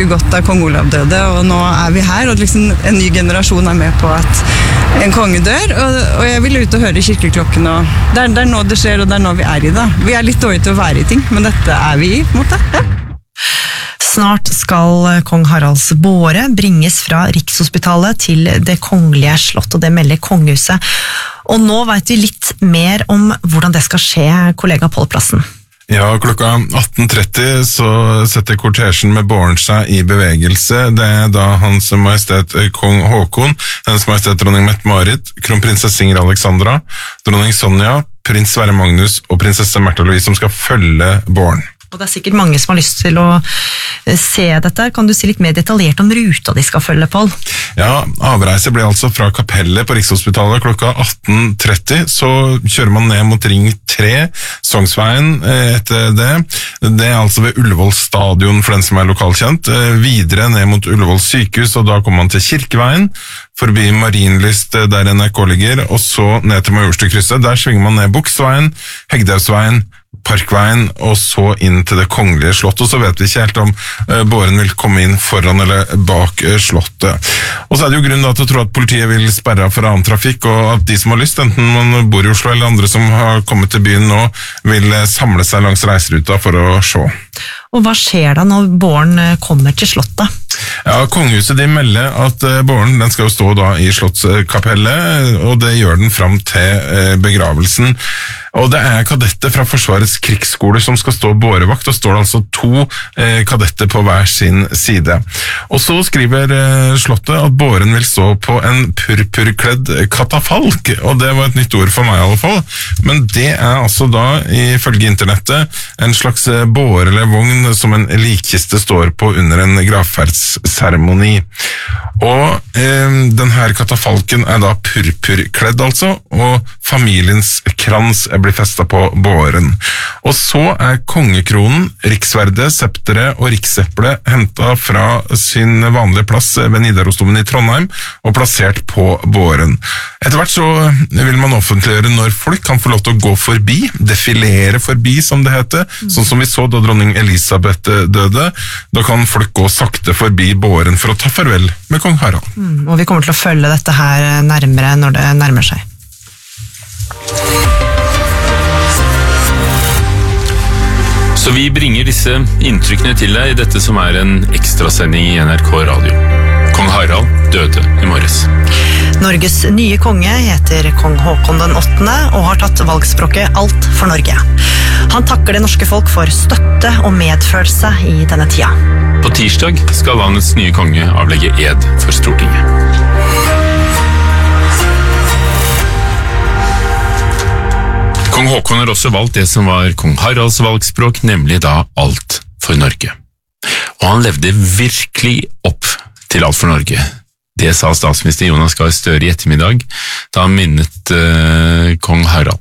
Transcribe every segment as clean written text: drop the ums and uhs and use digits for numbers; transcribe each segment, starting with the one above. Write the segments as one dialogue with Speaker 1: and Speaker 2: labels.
Speaker 1: godt da kong Olav døde, og nå vi her, og liksom en ny generasjon med på at en konge dør, og jeg vil ut og høre kirkeklokken, og det nå det skjer, og det nå vi i da. Vi litt dårlige til å være i ting, men dette vi i, på en måte. Ja.
Speaker 2: Snart skal kong Haralds båre bringes fra Rikshospitalet til det kongelige slott, og det melder kongehuset. Og nå vet vi litt mer om hvordan det skal skje, kollega Pål Plassen.
Speaker 3: Ja, klokka 18:30 så setter kortesjen med båren seg i bevegelse. Det da Hans Majestet Kong Håkon, Hennes Majestet Dronning Mette-Marit, kronprinsesse Ingrid Alexandra, dronning Sonja, prins Sverre Magnus og prinsesse Märtha Louise som skal følge båren.
Speaker 2: Og det sikkert mange som har lyst til å se dette. Kan du si litt mer detaljert om ruta de skal følge, Pål?
Speaker 3: Ja, avreise ble altså fra kapellet på Rikshospitalet klokka 18:30. Så kjører man ned mot Ring 3, Sognsveien etter det. Det altså ved Ullevål stadion for den som lokalkjent. Videre ned mot Ullevål sykehus, og da kommer man til Kirkeveien, forbi Marienlyst der NRK ligger, og så ned til Majorstukrysset. Der svinger man ned Buksveien, Hegdehaugsveien, Parkveien, og så inn til det kongelige slottet, og så vet vi ikke helt om båren vil komme inn foran eller bak slottet. Og så det jo grunn da til å tro at politiet vil sperre for annen trafikk, og at de som har lyst, enten man bor i Oslo eller andre som har kommet til byen nå, vil samle seg langs reiseruta for å se.
Speaker 2: Og hva skjer da når båren kommer til slottet?
Speaker 3: Ja, kongehuset de melder at båren den skal jo stå da i slottskapellet, og det gjør den fram til begravelsen. Og det kadetter fra Forsvarets krigsskole som skal stå bårevakt, og står altså 2 kadetter på hver sin side. Og så skriver slottet at båren vil stå på en purpurkledd katafalk, og det var et nytt ord for meg i alle fall. Men det altså da, ifølge internettet, en slags båre eller vogn som en likkiste står på under en gravferdsseremoni. Og denne katafalken da purpurkledd altså, og familiens krans blir festet på båren. Og så kongekronen, riksverdet, septeret og rikseplet hentet fra sin vanlige plass ved Nidarosdomen i Trondheim og plassert på båren. Etter hvert så vil man offentliggjøre når folk kan få lov til å gå forbi, defilere forbi som det heter, sånn som vi så da dronning Elisabeth døde. Da kan folk gå sakte forbi båren for å ta farvel med kong Harald.
Speaker 2: Og vi kommer til å følge dette her nærmere når det nærmer seg.
Speaker 4: Så vi bringer disse inntrykkene til deg i dette som en ekstrasending i NRK Radio. Kong Harald døde i morges.
Speaker 2: Norges nye konge heter kong Håkon den 8. og har tatt valgspråket Alt for Norge. Han takker det norske folk for støtte og medfølelse i denne tida.
Speaker 4: På tirsdag skal landets nye konge avlegge ed for Stortinget. Kong Håkon har også valgt det som var kong Haralds valgspråk, nemlig da Alt for Norge. Og han levde virkelig opp til Alt for Norge. Det sa statsminister Jonas Gahr Støre i ettermiddag, da han minnet kong Harald.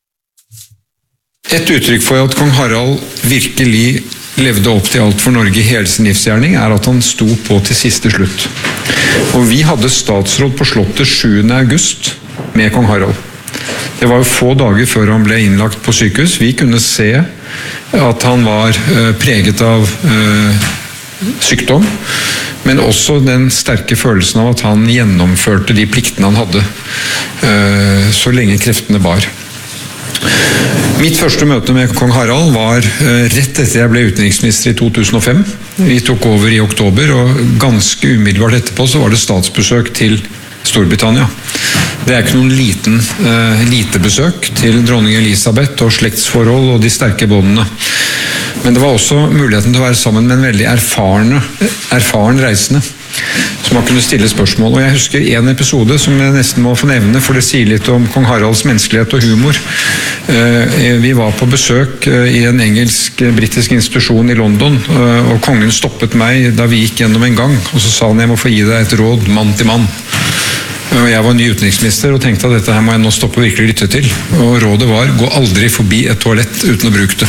Speaker 5: Et uttrykk for at kong Harald virkelig levde opp til Alt for Norge i hele sin livsgjerning, at han sto på til siste slutt. Og vi hadde statsråd på slottet 7. august med kong Harald. Det var jo få dager før han ble innlagt på sykehus. Vi kunne se at han var preget av sykdom, men også den sterke følelsen av at han gjennomførte de pliktene han hadde, så lenge kreftene bar. Mitt første møte med kong Harald var rett etter jeg ble utenriksminister i 2005. Vi tok over i oktober, og ganske umiddelbart etterpå så var det statsbesøk til Storbritannia. Det ikke noen lite besøk til dronning Elisabeth og slektsforhold og de sterke båndene. Men det var også muligheten til å være sammen med en veldig erfaren reisende, som man kunne stille spørsmål. Og jeg husker en episode som jeg nesten må få nevne, for det sier litt om kong Haralds menneskelighet og humor. Vi var på besøk i en engelsk-britisk institusjon i London, og kongen stoppet meg da vi gikk gjennom en gang, og så sa han: jeg må få gi deg et råd, mann til mann. Og jeg var ny utenriksminister og tenkte at dette her må jeg nå stoppe og virkelig lytte til. Og rådet var: gå aldri forbi et toalett uten å bruke det.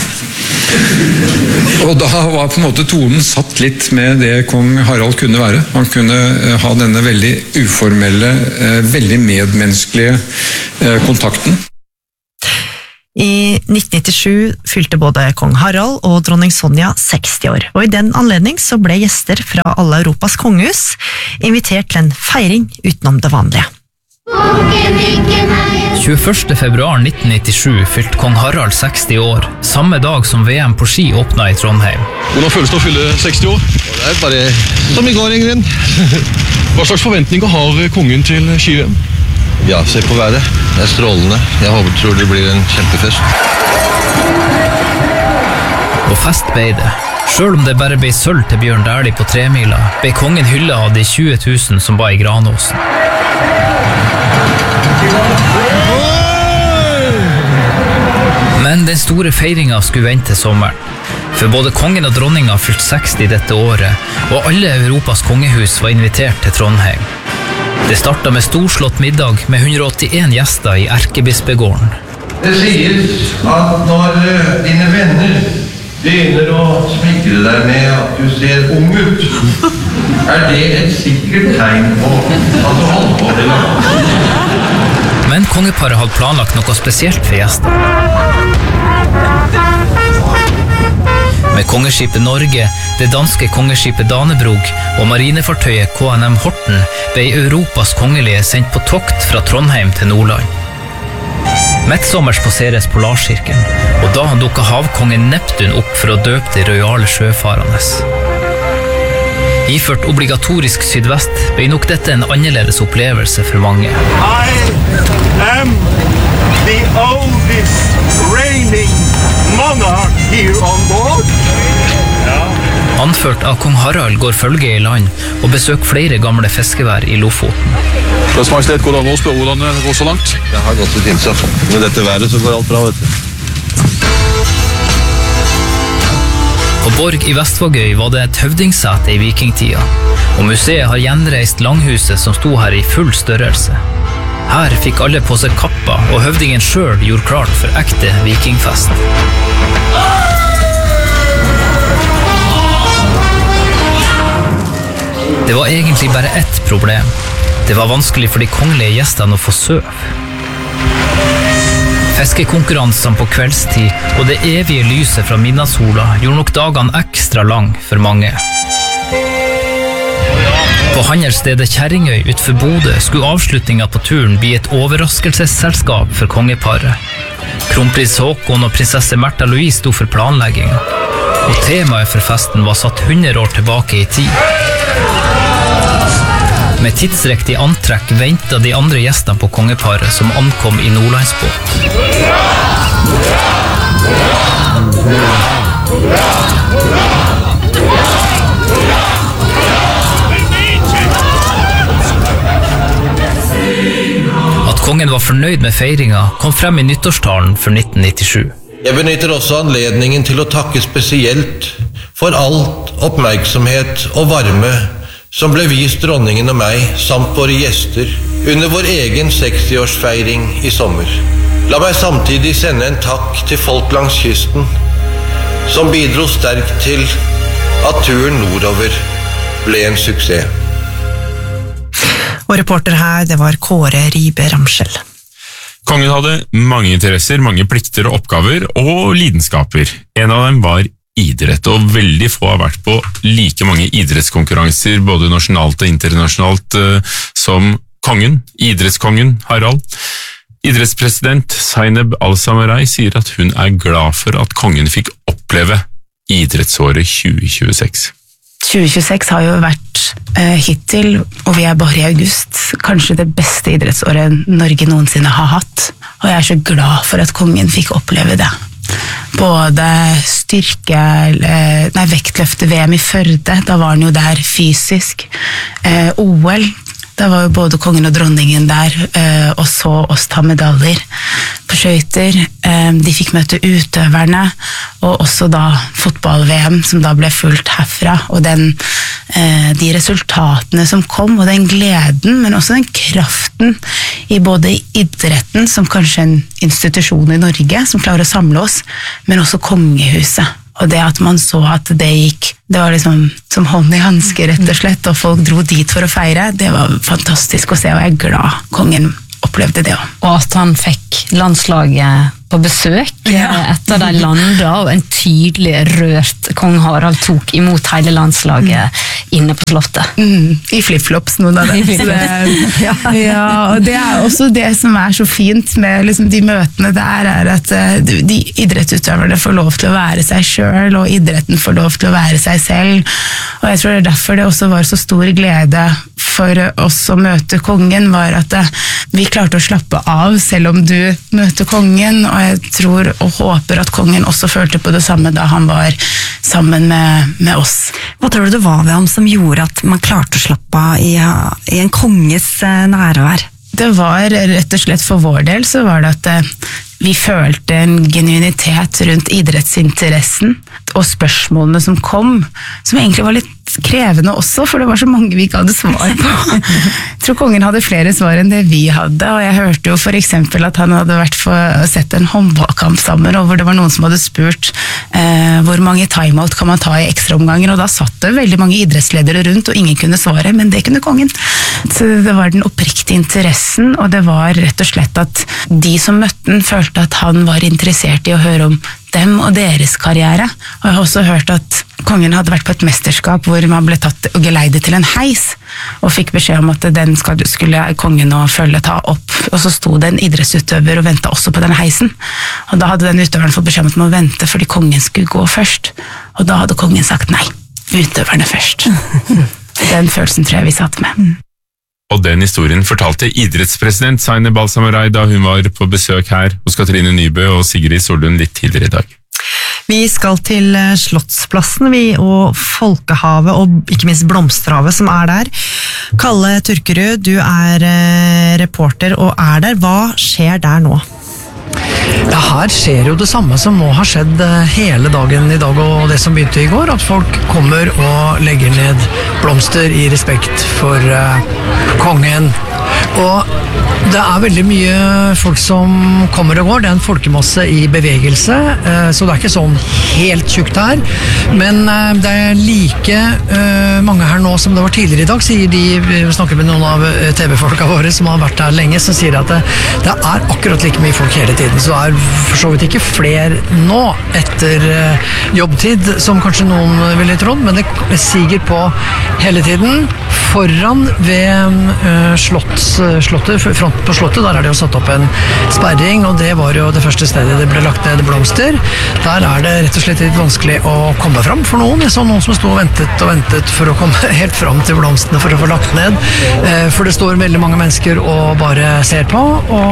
Speaker 5: Og da var på en måte tonen satt litt med det kong Harald kunne være. Han kunne ha denne veldig uformelle, veldig medmenneskelige kontakten.
Speaker 2: I 1997 fylte både kong Harald og dronning Sonja 60 år, og i den anledning så ble gjester fra alle Europas kongehus invitert til en feiring utenom det vanlige.
Speaker 6: 21. februar 1997 fylte kong Harald 60 år, samme dag som VM på ski åpnet i Trondheim.
Speaker 7: Hvordan føles det å fylle 60 år? Det er bare som i går, Ingrid. Hva slags forventninger har kongen til ski-VM?
Speaker 8: Ja, se på været. Det er strålende. Jeg tror det blir en kjempefest.
Speaker 6: Og fest ble det. Selv om det bare ble sølv til Bjørn Dæhlie på 3-mila, ble kongen hyllet av de 20 000 som var i Granåsen. Men den store feiringen skulle vente til sommeren. For både kongen og dronninga fylte 60 dette året, og alle Europas kongehus var invitert til Trondheim. Det startet med storslått middag med 181 gjester i Erkebispegården.
Speaker 8: Det sies at når dine venner begynner å smikre deg med at du ser ung ut, er det et sikkert tegn på at du holder på det.
Speaker 6: Men kongeparet hadde planlagt noe spesielt for gjestene. Med kongeskipet Norge, det danske kongeskipet Danebrog og marinefartøyet KNM Horten ble Europas kongelige sendt på tokt fra Trondheim til Nordland. Midtsommers passeres Polarsirkelen, og da dukket havkongen Neptun opp for å døpe de rojale sjøfarende. Iført obligatorisk sydvest ble nok dette en annerledes opplevelse for mange.
Speaker 9: I am the oldest reigning monarch here on board.
Speaker 6: Anført av kong Harald går følge i land og besøker flere gamle fiskevær i Lofoten.
Speaker 7: Deres Majestet, går det an å spørre hvordan det går så langt?
Speaker 8: Det har gått litt innsatt. Med dette været så går alt bra, vet du.
Speaker 6: På Borg i Vestvågøy var det et høvdingsete i vikingtida, og museet har gjenreist langhuset som sto her i full størrelse. Her fikk alle på seg kappa, og høvdingen selv gjorde klart for ekte vikingfest. Det var egentlig bare ett problem. Det var vanskelig for de kongelige gjestene å få søv. Fiskekonkurransene på kveldstid og det evige lyset fra midnattssola gjorde nok dagene ekstra lang for mange. På handelsstedet Kjerringøy utenfor Bodø skulle avslutningen på turen bli et overraskelsesselskap for kongeparet. Kronprins Håkon og prinsesse Märtha Louise sto for planleggingen, og temaet for festen var satt 100 år tilbake i tid. Med tidsriktig antrekk ventet de andre gjestene på kongeparet som ankom i Nordlandsbåt. At kongen var fornøyd med feiringa kom frem i nyttårstalen for 1997.
Speaker 8: Jeg benytter også anledningen til å takke spesielt for alt oppmerksomhet og varme som ble vist dronningen og meg, samt våre gjester, under vår egen 60-årsfeiring i sommer. La meg samtidig sende en takk til folk langs kysten, som bidro sterkt til at turen nordover ble en suksess.
Speaker 2: Og reporter her, det var Kåre Ribe Ramskjell.
Speaker 4: Kongen hadde mange interesser, mange plikter og oppgaver, og lidenskaper. En av dem var idrett, og veldig få har vært på like mange idrettskonkurranser, både nasjonalt og internasjonalt, som kongen, idrettskongen Harald. Idrettspresident Zainab Al-Samarai sier at hun er glad for at kongen fikk oppleve idrettsåret 2026.
Speaker 10: 2026 har jo vært hittil, og vi er bare i august, kanskje det beste idrettsåret Norge noensinne har hatt. Og jeg er så glad for at kongen fikk oppleve det. Både vektløfte-VM i Førde, da var han jo der fysisk. OL, da var jo både kongen og dronningen der, og så oss ta medaljer på skøyter. De fikk møte utøverne, og også da fotball-VM, som da ble fulgt herfra, og de resultatene som kom, og den gleden, men også den kraften i både idretten, som kanskje en institusjon i Norge, som klarer å samle oss, men også kongehuset. Og det at man så at det var liksom som hånd i hanske, rett og slett, og folk dro dit for å feire, det var fantastisk å se, og jeg er glad kongen opplevde det også.
Speaker 11: Og at han fikk landslaget på besøk etter de landet, og en tydelig rørt kong Harald tok imot hele landslaget inne på slottet.
Speaker 10: I flip-flops, noen av dem. Og det også det som så fint med liksom, de møtene der, at de idrettsutøverne får lov til å være seg selv, og idretten får lov til å være seg selv. Og jeg tror det derfor det også var så stor glede for oss å møte kongen, var at vi klarte å slappe av selv om du møter kongen, og jeg tror og håper at kongen også følte på det samme da han var sammen med oss.
Speaker 2: Hva tror du det var ved ham som gjorde at man klarte å slappe av i en konges nærvær?
Speaker 10: Det var rett og slett for vår del så var det at vi følte en genuinitet rundt idrettsinteressen og spørsmålene som kom, som egentlig var litt krevende også, for det var så mange vi ikke hadde svar på. Jeg tror kongen hadde flere svar enn det vi hadde, og jeg hørte jo for eksempel at han hadde sett en håndballkamp sammen, og hvor det var noen som hadde spurt hvor mange timeout kan man ta i ekstraomganger, og da satt det veldig mange idrettsledere rundt, og ingen kunne svare, men det kunne kongen. Så det var den oppriktige interessen, og det var rett og slett at de som møtte den følte at han var interessert i å høre om dem og deres karriere. Og jeg har også hørt at kongen hadde vært på et mesterskap hvor man ble tatt og geleidet til en heis, og fikk beskjed om at den skulle kongen og følge ta opp. Og så sto det en idrettsutøver og ventet også på den heisen. Og da hadde den utøveren fått beskjed om at man vente fordi kongen skulle gå først. Og da hadde kongen sagt nei, utøverne først. Den følelsen tror jeg vi satt med.
Speaker 4: Og den historien fortalte idrettspresident Zainab Balsamarai da hun var på besøk her hos Katrine Nybø og Sigrid Sollund litt tidligere i dag.
Speaker 2: Vi skal til Slottsplassen, og Folkehavet, og ikke minst Blomsterhavet som der. Kalle Turkerud, du reporter og der. Hva skjer der nå?
Speaker 12: Ja, her skjer jo det samme som må ha skjedd hele dagen i dag, og det som begynte i går, at folk kommer og legger ned blomster i respekt for kongen. Og det veldig mye folk som kommer og går, det en folkemasse i bevegelse, så det ikke sånn helt tjukt her, men det like mange her nå som det var tidligere i dag, sier de, vi snakker med noen av TV-folka våre som har vært her lenge, som sier at det akkurat like mye folk hele tiden, så det for så vidt ikke flere nå etter jobbtid, som kanskje noen ville trodd, men det siger på hele tiden. Foran ved slottet, front på slottet, der det jo satt opp en sperring, og det var jo det første stedet det ble lagt ned blomster. Der det rett og slett litt vanskelig å komme fram for noen. Jeg så noen som stod og ventet for å komme helt fram til blomstene for å få lagt ned, for det står veldig mange mennesker og bare ser på,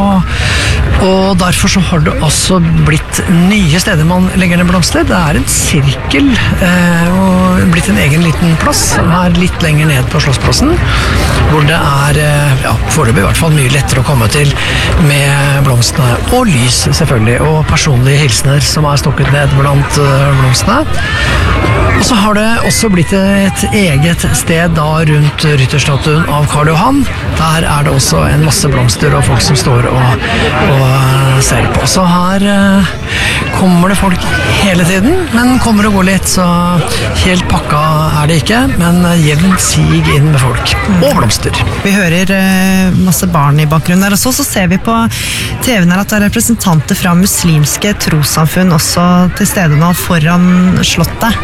Speaker 12: og derfor så har det også blitt nye steder man legger ned blomster. Det en sirkel, og blitt en egen liten plass her litt lenger ned på Slottsplassen, hvor det foreløpig i hvert fall mye lettere å komme til med blomstene, og lys selvfølgelig, og personlige hilsener som stukket ned blant blomstene. Og så har det også blitt et eget sted da rundt rytterstatuen av Karl Johan. Der det også en masse blomster og folk som står og ser på. Så her kommer det folk hele tiden, men kommer og går litt, så helt pakka det ikke, men jevn sig inn med folk. Og blomster.
Speaker 2: Vi hører masse barn i bakgrunnen der, og så ser vi på TV-en her at det representanter fra muslimske trossamfunn også til stede nå foran slottet.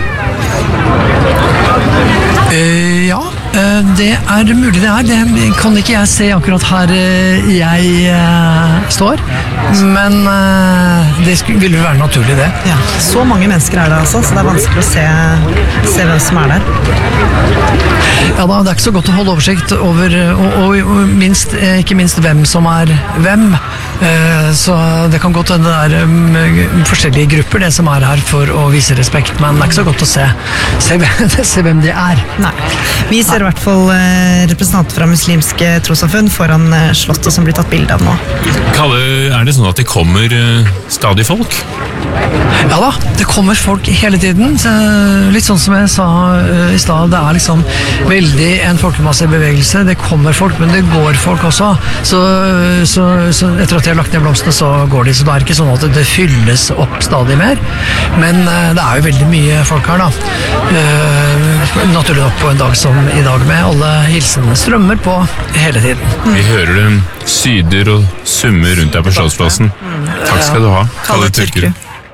Speaker 12: Ja, det mulig det det kan ikke jeg se akkurat her jeg står, men det ville være naturlig det.
Speaker 2: Ja, så mange mennesker det altså, så det vanskelig å se hvem som der.
Speaker 12: Ja da, det ikke så godt å holde oversikt over, og ikke minst hvem som hvem, så det kan godt hende det forskjellige grupper det som her for å vise respekt, men det ikke så godt å se hvem de
Speaker 2: Nei, vi ser i hvert fall representanter fra muslimske trossamfunn foran slottet som blir tatt bilde av nå.
Speaker 4: Kalle, det sånn at det kommer stadig folk?
Speaker 12: Ja da, det kommer folk hele tiden. Litt sånn som jeg sa i sted, det liksom veldig en folkemasse i bevegelse. Det kommer folk, men det går folk også. Så etter at de har lagt ned blomstene, så går de. Så det ikke sånn at det fylles opp stadig mer. Men det jo veldig mye folk her da. naturlig nok på en dag som i dag med alle hilsene strømmer på hele tiden.
Speaker 4: Vi hører dem syder og summer rundt deg på Slottsplassen. Takk skal du ha, Kalle Tyrker.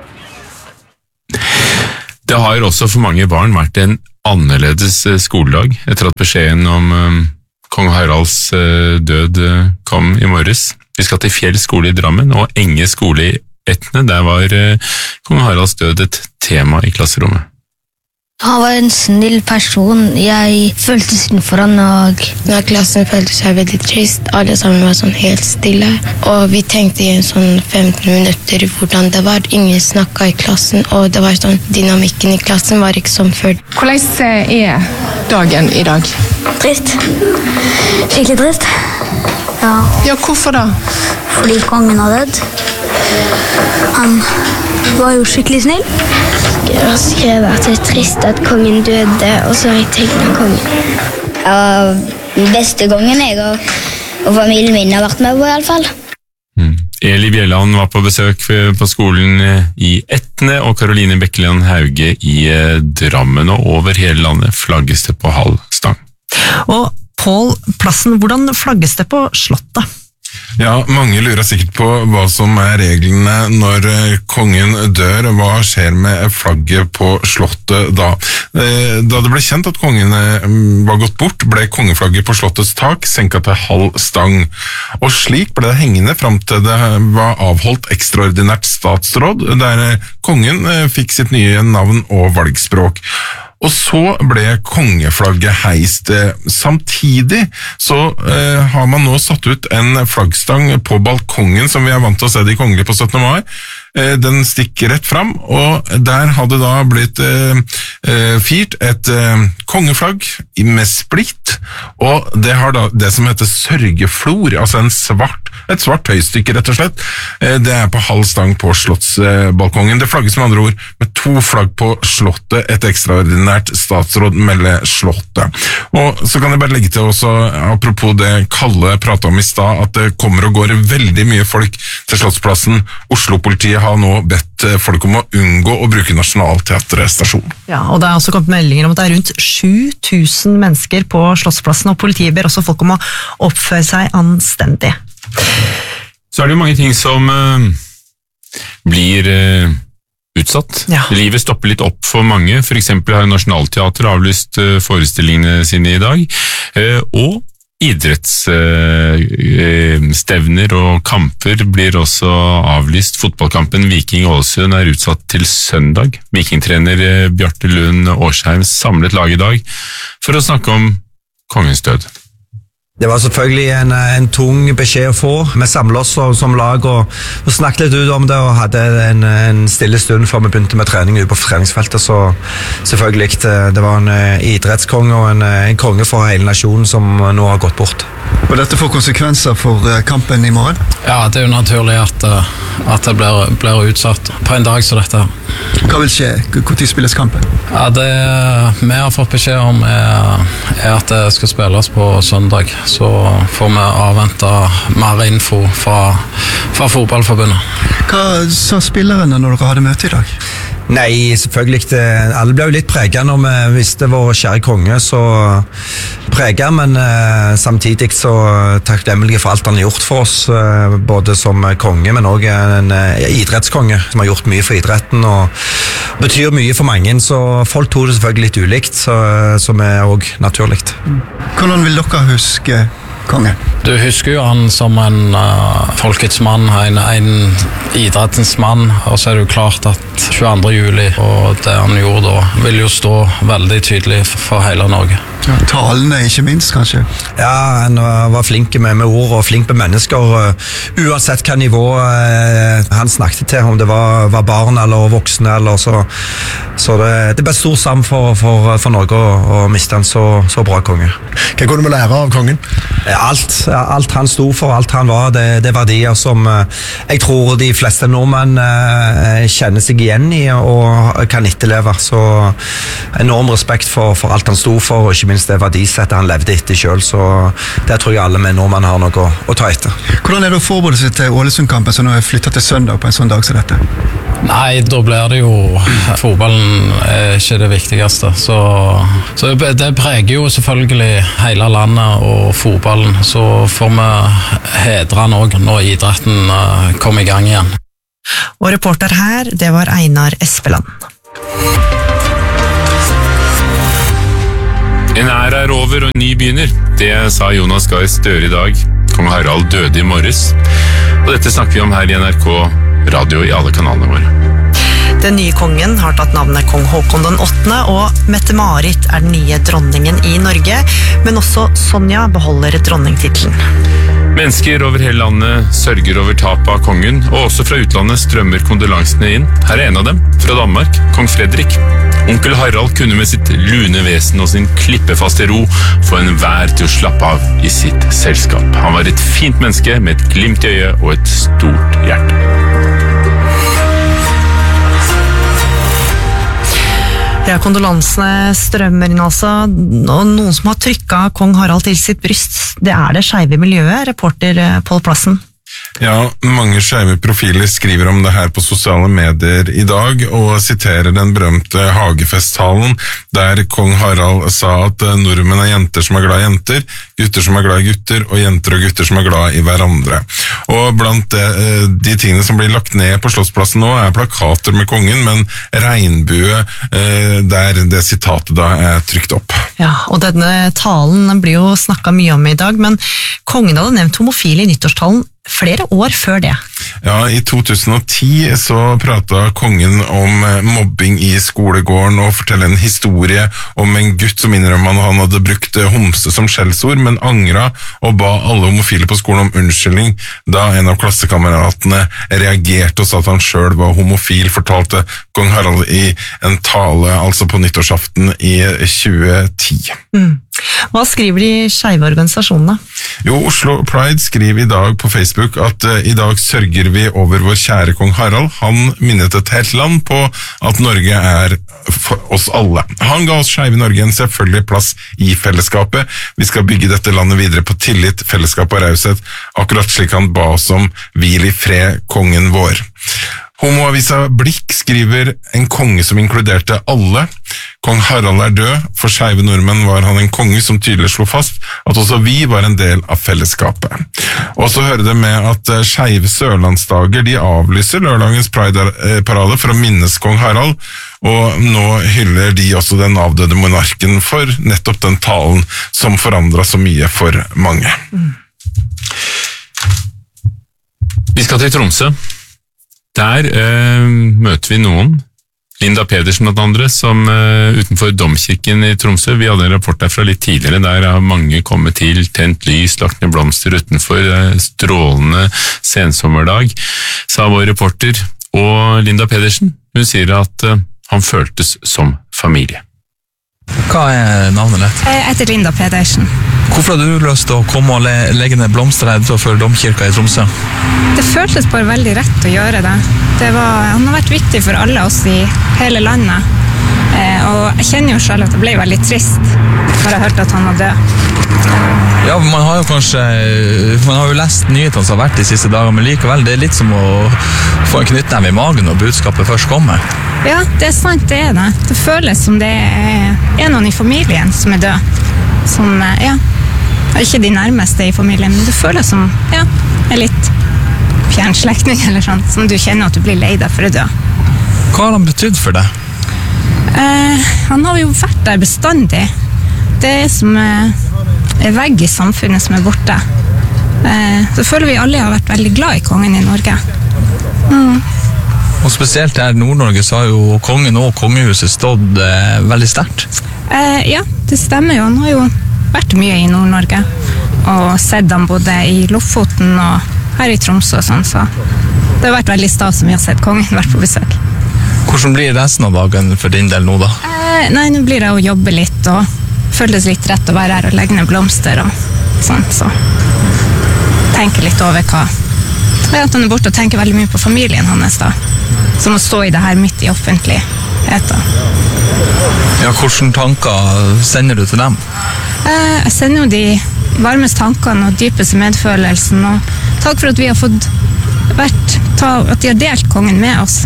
Speaker 4: Det har også for mange barn vært en annerledes skoledag etter at beskjeden om kong Haralds død kom i morges. Vi skal til Fjell skole i Drammen og Enge skole i Etne. Der var kong Haralds død et tema i klasserommet.
Speaker 13: Han var en snill person. Jeg følte synd for han, og
Speaker 14: når klassen følte seg veldig trist, alle sammen var sånn helt stille. Og vi tenkte i en sånn 15 minutter hvordan det var. Ingen snakket i klassen, og det var sånn, dynamikken i klassen var ikke som før.
Speaker 15: Hvordan er dagen i dag?
Speaker 13: Trist. Skikkelig trist. Ja.
Speaker 15: Ja, hvorfor da?
Speaker 13: Fordi kongen har dødd. Han var jo skikkelig snill.
Speaker 16: Jeg har skrevet at det er trist at kongen døde, og så har jeg tegnet kongen.
Speaker 13: Ja, beste kongen jeg og familien min har vært med på i alle fall.
Speaker 4: Eli Bjelland var på besøk på skolen i Etne, og Karoline Bekkeland Hauge i Drammen, og over hele landet flagges det på halv stang.
Speaker 2: Og Pål Plassen, hvordan flagges det på Slottet?
Speaker 3: Ja, mange lurer sikkert på hva som er reglene når kongen dør. Hva skjer med flagget på Slottet da? Da det ble kjent at kongen var gått bort, ble kongeflagget på Slottets tak senket til halv stang. Og slik ble det hengende frem til det var avholdt ekstraordinært statsråd, der kongen fikk sitt nye navn og valgspråk. Og så ble kongeflagget heist. Samtidig så har man nå satt ut en flaggstang på balkongen, som vi er vant til å se de kongelige på 17. mai. Den stikker rett fram, og der hadde da blitt firt et kongeflagg med splitt, og det har da det som heter sørgeflor, altså et svart tøystykke rett og slett. Det er på halv stang på slottsbalkongen. Det flagges med andre ord med 2 flagg på Slottet, et ekstraordinært statsråd melder Slottet. Og så kan jeg bare legge til også, apropos det Kalle pratet om i stad, at det kommer og går veldig mye folk til Slottsplassen. Oslo-politiet har nå bedt folk om å unngå å bruke Nationaltheatret stasjon.
Speaker 2: Ja, og det er også kommet meldinger om at det er rundt 7000 mennesker på Slottsplassen, og politiet ber også folk om å oppføre seg anstendig.
Speaker 4: Så er det jo mange ting som blir utsatt. Ja. Livet stopper litt opp for mange. For eksempel har Nationaltheatret avlyst forestillingene sine i dag, og idrettsstevner og kamper blir også avlyst. Fotballkampen Viking-Ålesund er utsatt til søndag. Vikingtrener Bjarte Lund Årsheim samlet lag i dag for å snakke om kongens død.
Speaker 17: Det var selvfølgelig en tung beskjed å få. Vi samlet oss som lag og snakket litt ut om det, og hadde en stille stund før vi begynte med trening ute på treningsfeltet. Så selvfølgelig, det var en idrettskonge og en konge for hele nasjonen som nå har gått bort.
Speaker 18: Og dette får konsekvenser for kampen i morgen?
Speaker 19: Ja, det er jo naturlig at det blir utsatt på en dag som dette.
Speaker 18: Hva vil skje? Hvor tid spilles kampen?
Speaker 19: Ja, det vi har fått beskjed om er at det skal spilles på søndag. Så får vi avvente mer info fra fotballforbundet.
Speaker 18: Hva sa spillerne når dere hadde møte i dag?
Speaker 17: Nei, selvfølgelig. Alle ble jo litt preget når vi visste vår kjære konge, så preget, men samtidig så takknemlige for alt han har gjort for oss, både som konge, men også en idrettskonge som har gjort mye for idretten og betyr mye for mange, så folk tog det selvfølgelig litt ulikt, som er også naturlig.
Speaker 18: Hvordan vil dere huske konge?
Speaker 19: Du husker jo han som en folkets mann, en idrettens mann, og så er det jo klart at 22. juli og det han gjorde da vil jo stå veldig tydelig for hele Norge.
Speaker 18: Ja, talene ikke minst, kanskje?
Speaker 17: Ja, han var flink med ord og flink med mennesker, uansett hva nivå han snakket til, om det var barn eller voksne, eller så det ble stor savn for Norge å miste en så bra konge.
Speaker 18: Hva kunne vi lære av kongen?
Speaker 17: Alt han stod for, alt han var, det er verdier som jeg tror de fleste nordmenn kjenner seg igjen i og kan etterleve. Så enorm respekt for alt han stod for, og ikke minst det verdisettet han levde etter selv. Så det tror jeg alle med nordmenn har noe å ta etter.
Speaker 18: Hvordan det å forberede seg til Ålesund-kampen som nå er flyttet til søndag på en sånn dag som dette?
Speaker 19: Nei, da blir det jo fotballen er ikke det viktigste. Så det preger jo selvfølgelig hele landet og fotballen. Så får vi hedre den også når idretten kommer i gang igjen.
Speaker 2: Og reporter her, det var Einar Espeland.
Speaker 4: En æra over og en ny begynner. Det sa Jonas Gahr Støre i dag. Kong Harald døde i morges. Og dette snakker vi om her i NRK Radio i alle kanalene våre.
Speaker 2: Den nye kongen har tatt navnet Kong Håkon den 8., og Mette-Marit er den nye dronningen i Norge, men også Sonja beholder dronningstittelen.
Speaker 4: Mennesker over hele landet sørger over tapet av kongen, og også fra utlandet strømmer kondolansene inn. Her er en av dem, fra Danmark, kong Fredrik. Onkel Harald kunne med sitt lune vesen og sin klippefaste ro få enhver til å slappe av i sitt selskap. Han var et fint menneske med et glimt i øyet og et stort hjerte.
Speaker 2: Ja, kondolansene strømmer inn altså, og noen som har trykket kong Harald til sitt bryst, det er det skeive miljøet, reporter Pål Plassen.
Speaker 3: Ja, mange skeive profiler skriver om det her på sosiale medier i dag, og siterer den berømte Hagefesttalen, der kong Harald sa at nordmenn er jenter som er glad i jenter, gutter som er glad i gutter, og jenter og gutter som er glad i hverandre. Og blant de tingene som blir lagt ned på Slottsplassen nå er plakater med kongen, men regnbue der det sitatet da er trykt opp.
Speaker 2: Ja, og denne talen blir jo snakket mye om i dag, men kongen hadde nevnt homofile i nyttårstalen flere år før det.
Speaker 3: Ja, i 2010 så pratet kongen om mobbing i skolegården og forteller en historie om en gutt som innrømmer at han hadde brukt homse som skjellsord, men angret og ba alle homofile på skolen om unnskyldning da en av klassekameratene reagerte og sa at han selv var homofil, fortalte kong Harald i en tale altså på nyttårsaften i 2010.
Speaker 2: Hva skriver de skeive organisasjonene?
Speaker 3: Jo, Oslo Pride skriver i dag på Facebook at i dag sørger vi over vår kjære kong Harald. Han minnet et helt land på at Norge er for oss alle. Han ga oss skeive i Norge en selvfølgelig plass i fellesskapet. Vi skal bygge dette landet videre på tillit, fellesskap og raushet, akkurat slik han ba oss om. Hvil i fred, kongen vår. Homoavisa Blikk skriver en konge som inkluderte alle. Kong Harald er død. For skeive nordmenn var han en konge som tydelig slo fast at også vi var en del av fellesskapet. Og så hører det med at skeive sørlandsdager de avlyser lørdagens Pride-parade for å minnes kong Harald, og nå hyller de også den avdøde monarken for nettopp den talen som forandret så mye for mange.
Speaker 4: Vi skal til Tromsø. Der møter vi noen, Linda Pedersen og andre, som utenfor Domkirken i Tromsø. Vi hadde en rapport derfra litt tidligere, der har mange kommet til, tent lys, lagt ned blomster utenfor, strålende sensommerdag, sa vår reporter. Og Linda Pedersen, hun sier at han føltes som familie.
Speaker 20: Hva er navnet ditt?
Speaker 21: Jeg heter Linda Pedersen.
Speaker 20: Hvorfor har du lyst til å komme og legge ned blomster her utenfor Domkirka i Tromsø?
Speaker 21: Det føltes bare veldig rett å gjøre det. Han har vært viktig for alle oss i hele landet. Og jeg kjenner jo selv at det ble veldig trist når jeg hørte at han var død.
Speaker 20: Ja, man har jo lest nyhetene som har vært de siste dagene, men likevel, det er litt som å få en knyttneve i magen når budskapet først kommer.
Speaker 21: Ja, det er sant, det er det. Det føles som det er noen i familien som er død. Som, ikke de nærmeste i familien, men det føles som, en litt fjernslekting eller sånn, som du kjenner at du blir lei deg for å dø.
Speaker 20: Hva har han betydd for deg?
Speaker 21: Han har jo vært der bestandig. Det er som en vegg i samfunnet som er borte. Så føler vi alle har vært veldig glad i kongen i Norge.
Speaker 20: Og spesielt her i Nord-Norge så har jo kongen og kongehuset stått veldig sterkt.
Speaker 21: Ja, det stemmer jo. Han har jo vært mye i Nord-Norge og sett han både i Lofoten og her i Tromsø og sånn, så det har vært veldig stas som vi har sett kongen vært på besøk.
Speaker 20: Hvordan blir resten av dagen for din del nå da?
Speaker 21: Nei, nå blir det å jobbe litt og føles litt rett å være her og legge ned blomster og sånt, så tenke litt over hva at han borte og tenker veldig mye på familien hans da, som å stå i det her midt i offentligheten.
Speaker 20: Ja, hvilke tanker sender du til dem?
Speaker 21: Jeg sender jo de varmeste tankene og dypeste medfølelsen, og takk for at vi har fått at de har delt kongen med oss.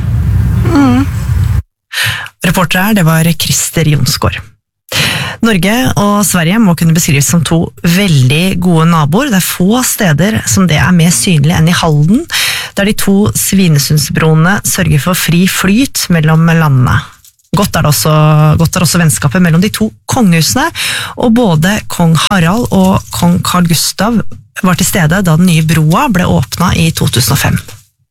Speaker 2: Reporter her, det var Christer Jonsgaard. Norge og Sverige må kunne beskrives som to veldig gode naboer. Det få steder som det mer synlig enn i Halden, der de to Svinesundsbroene sørger for fri flyt mellom landene. Godt er også vennskapet mellom de to kongehusene, og både kong Harald og kong Carl Gustav var til stede da den nye broa ble åpnet i 2005.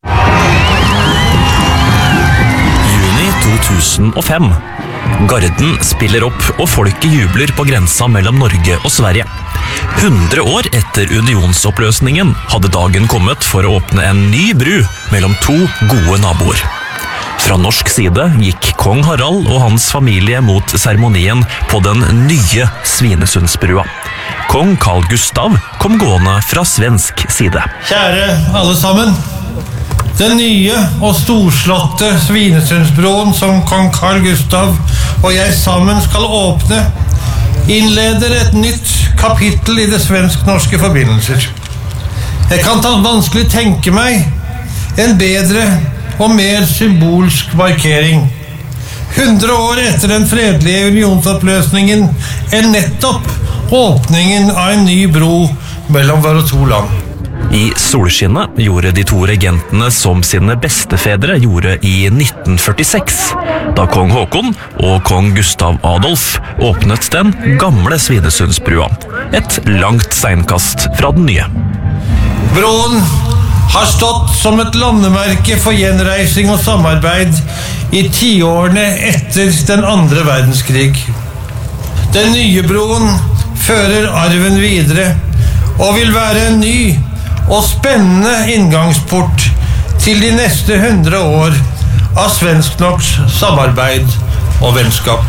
Speaker 1: Juni 2005. Garden spiller opp, og folket jubler på grensa mellom Norge og Sverige. 100 år etter unionsoppløsningen hadde dagen kommet for å åpne en ny bru mellom to gode naboer. Fra norsk side gikk kong Harald og hans familie mot seremonien på den nye Svinesundsbrua. Kong Carl Gustav kom gående fra svensk side.
Speaker 22: Kjære alle sammen, den nye og storslåtte Svinesundsbroen som kong Carl Gustav og jeg sammen skal åpne, innleder et nytt kapittel i det svensk-norske forbindelser. Jeg kan vanskelig tenke meg en bedre og mer symbolsk markering. 100 år etter den fredelige unionsoppløsningen nettopp åpningen av en ny bro mellom våre to land.
Speaker 1: I solskinnet gjorde de to regentene som sine bestefedre gjorde i 1946, da kong Håkon og kong Gustav Adolf åpnet den gamle Svinesundsbrua, et langt steinkast fra den nye.
Speaker 22: Broen har stått som et landemerke for gjenreising og samarbeid i 10-årene etter den andre verdenskrig. Den nye broen fører arven videre og vil være en ny og spennende inngangsport til de neste 100 år av svensk-norsk samarbeid og vennskap.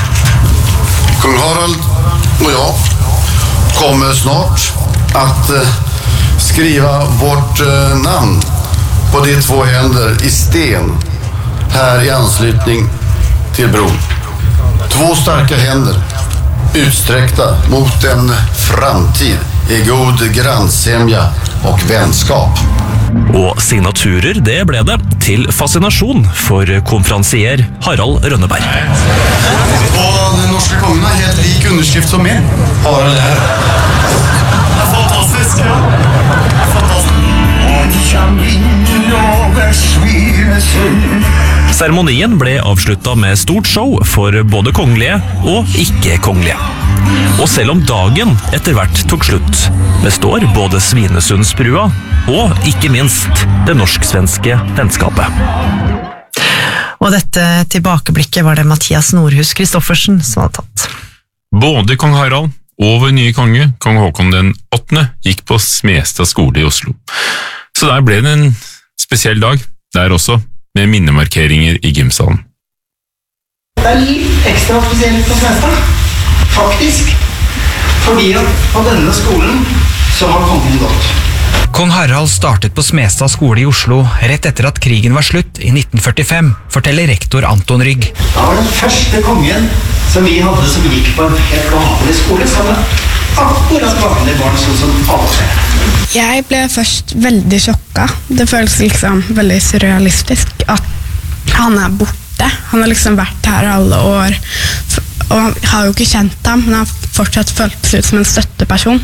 Speaker 23: Kung Harald och jag kommer snart att skriva vårt namn på de två händer i sten här i anslutning till bron. Två starka händer utsträckta mot en framtid i god grannsämja og vennskap.
Speaker 1: Og signaturer, det ble det, til fascinasjon for konferansier Harald Rønneberg.
Speaker 23: Og den norske kongen har helt lik underskrift som min. Harald her. Det er fantastisk, ja.
Speaker 1: Seremonien ble avsluttet med stort show for både kongelige og ikke-kongelige. Og selv om dagen etter hvert tok slutt, består både Svinesundsbrua og ikke minst det norsk-svenske vennskapet.
Speaker 2: Og dette tilbakeblikket var det Mathias Nordhus Kristoffersen som hadde tatt.
Speaker 4: Både kong Harald og vår nye konge, kong Håkon den 8., gikk på Smestad skole i Oslo. Så der ble det en spesiell dag, der også, med minnemarkeringer i gymsalen.
Speaker 24: Det er litt ekstra spesielt på Smestad, faktisk, fordi på denne skolen så har kongen gått.
Speaker 25: Kong Harald startet på Smestad skole i Oslo rett etter at krigen var slutt i 1945, forteller rektor Anton Rygg.
Speaker 24: Da var den første kongen som vi hadde som gikk på en helt vanlig skole, som akkurat vanlige barn, sånn som alle.
Speaker 26: Jeg ble først veldig sjokka. Det føles liksom veldig surrealistisk at han er borte. Han har liksom vært her alle år, og har jo ikke kjent ham, men han har fortsatt føltes ut som en støtteperson.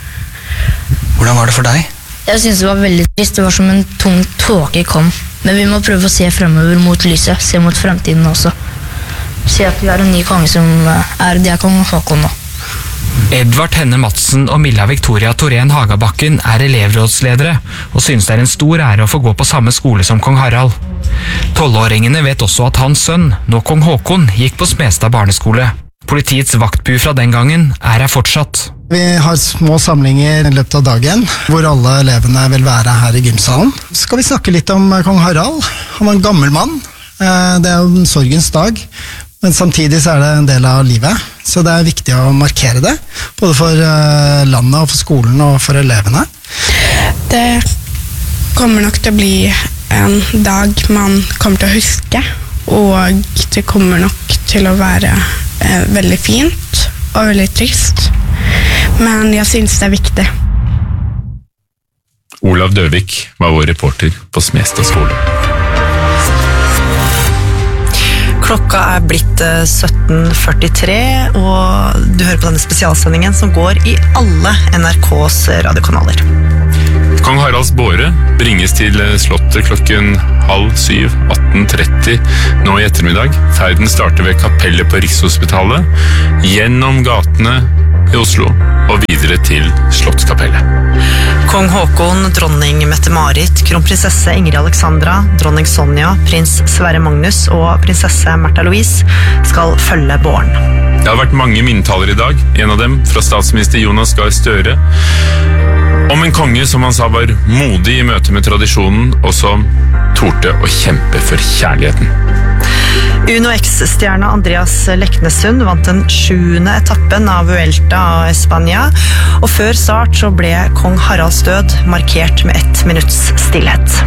Speaker 25: Hvordan var det for deg?
Speaker 14: Jeg synes det var veldig trist. Det var som en tung tåke kom. Men vi må prøve å se fremover mot lyset, se mot fremtiden også. Se at vi har en ny konge som det er kong Håkon nå.
Speaker 25: Edvard Henne Madsen og Milla Victoria Torén Hagabakken er elevrådsledere, og synes det er en stor ære å få gå på samme skole som kong Harald. 12-åringene vet også at hans sønn, nå kong Håkon, gikk på Smestad barneskole. Politiets vaktbu fra den gangen er her fortsatt.
Speaker 24: Vi har små samlinger i løpet av dagen, hvor alle elevene vil være her i gymsalen. Så skal vi snakke litt om kong Harald. Han var en gammel mann. Det er jo en sorgens dag, men samtidig så er det en del av livet. Så det er viktig å markere det, både for landet og for skolen og for elevene.
Speaker 26: Det kommer nok til å bli en dag man kommer til å huske, og det kommer nok til å være veldig fint og veldig trist. Men jeg synes det viktig.
Speaker 4: Olav Døvik var vår reporter på Smestad skole.
Speaker 2: Klokka blitt 17:43, og du hører på denne spesialsendingen som går i alle NRKs radiokanaler.
Speaker 4: Kong Haralds båre bringes til slottet klokken 6:30, 18:30 nå i ettermiddag. Ferden starter ved kapellet på Rikshospitalet, gjennom gatene i Oslo og videre til Slottskapellet.
Speaker 2: Kong Håkon, dronning Mette-Marit, kronprinsesse Ingrid Alexandra, dronning Sonja, prins Sverre Magnus og prinsesse Märtha Louise skal følge båren.
Speaker 4: Det har vært mange minnetaler i dag, en av dem fra statsminister Jonas Gahr Støre, om en konge som han sa var modig i møte med tradisjonen, og som torde å kjempe for kjærligheten.
Speaker 2: Uno X-stjerna Andreas Leknesund vant den 7. etappen av Vuelta a España, og før start så ble kong Haralds død markert med 1 minutts stillhet.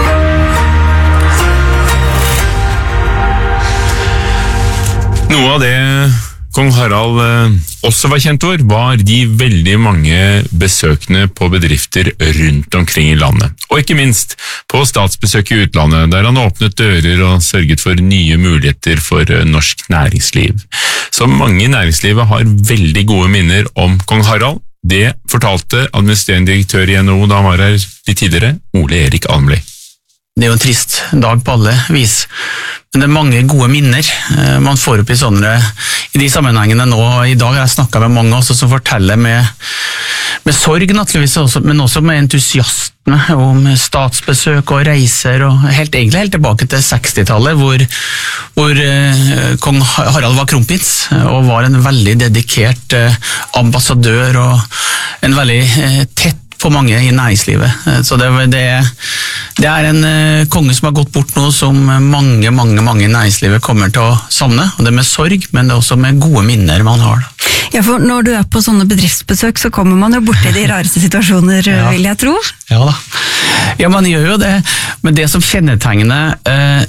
Speaker 4: Noe av det kong Harald også var kjent for, var de veldig mange besøkene på bedrifter rundt omkring i landet. Og ikke minst på statsbesøk i utlandet, der han åpnet dører og sørget for nye muligheter for norsk næringsliv. Så mange i næringslivet har veldig gode minner om kong Harald. Det fortalte administrerende direktør i NHO da han var her litt tidligere, Ole Erik Almli.
Speaker 5: Det jo en trist dag på alle vis, men det mange gode minner man får opp i de sammenhengene nå. I dag har jeg snakket med mange også som forteller med sorg naturligvis, men også med entusiasme om statsbesøk og reiser, og egentlig helt tilbake til 60-tallet, hvor kong Harald var kronprins og var en veldig dedikert ambassadør og en veldig tett på mange i næringslivet. Så det er en konge som har gått bort nå, som mange i næringslivet kommer til å savne, og det med sorg, men det er også med gode minner man har.
Speaker 6: Ja, for når du på sånne bedriftsbesøk, så kommer man jo borti de rareste situasjoner, vil jeg tro.
Speaker 5: Ja da. Ja, man gjør jo det, men det som kjennetegner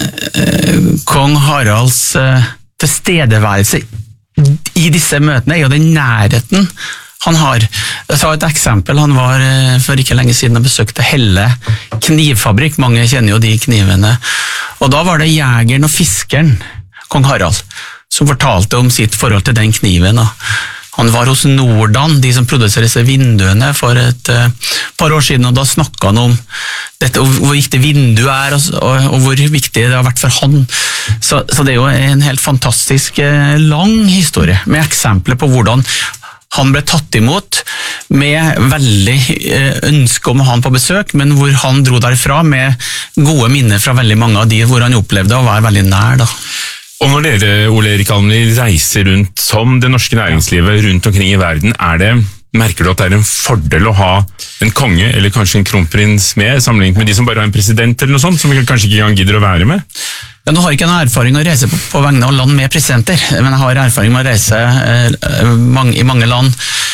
Speaker 5: kong Haralds tilstedeværelse i disse møtene, er jo den nærheten han har. Jeg sa et eksempel, han var for ikke lenge siden og besøkte Helle knivfabrikk, mange kjenner jo de knivene, og da var det jegeren og fiskeren, kong Harald, som fortalte om sitt forhold til den kniven. Han var hos Nordan, de som produserer disse vinduene, for et par år siden, og da snakket han om dette, hvor viktig vindu er, og hvor viktig det har vært for han. Så det er jo en helt fantastisk lang historie, med eksempler på hvordan han ble tatt imot med veldig ønske om å ha han på besøk, men hvor han dro derfra med gode minner fra veldig mange av de hvor han opplevde å være veldig nær.
Speaker 4: Og når dere, Ole Erik Almli, reiser rundt som det norske næringslivet rundt omkring i verden, merker du at det er en fordel å ha en konge eller kanskje en kronprins med, sammenlignet med de som bare har en president eller noe sånt, som kanskje ikke engang gidder å være med?
Speaker 5: Ja, nå har jeg ikke en erfaring å reise på vegne av land med presidenter, men jeg har erfaring med å reise i mange land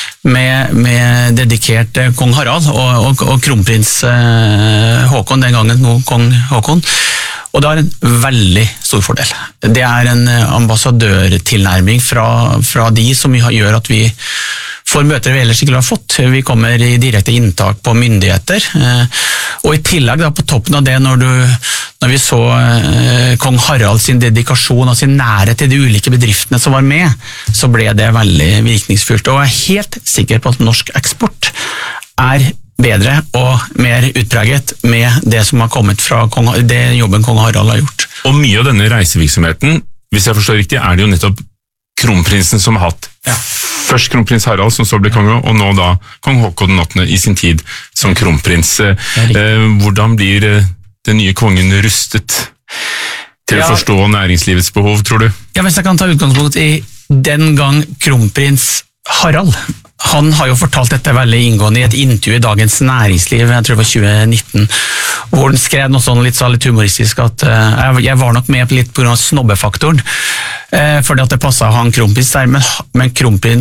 Speaker 5: med dedikert kong Harald og kronprins Håkon, den gangen nå kong Håkon. Og det er en veldig stor fordel. Det er en ambassadørtilnærming fra de som gjør at vi får møter vi ellers ikke har fått. Vi kommer i direkte inntak på myndigheter, og i tillegg da, på toppen av det, når vi så kong Harald sin dedikasjon og sin nærhet til de ulike bedriftene som var med, så ble det veldig virkningsfullt, og jeg er helt sikker på at norsk eksport er bedre og mer utpreget med det som har kommet fra det jobben kong Harald har gjort.
Speaker 4: Og mye av denne reisevirksomheten, hvis jeg forstår riktig, er det jo nettopp kronprinsen som har hatt. Først kronprins Harald, som så ble konge, og nå da kong Håkon 8. i sin tid som kronprins. Hvordan blir den nye kongen rustet til å forstå næringslivets behov, tror du?
Speaker 5: Ja, hvis jeg kan ta utgangspunkt i den gang kronprins Harald, han har jo fortalt dette veldig inngående i et intervju i Dagens Næringsliv, jeg tror det var 2019, hvor han skrev noe sånn litt humoristisk at jeg var nok med litt på grunn av snobbefaktoren, fordi at det passet å ha en kronprins der, men kronprins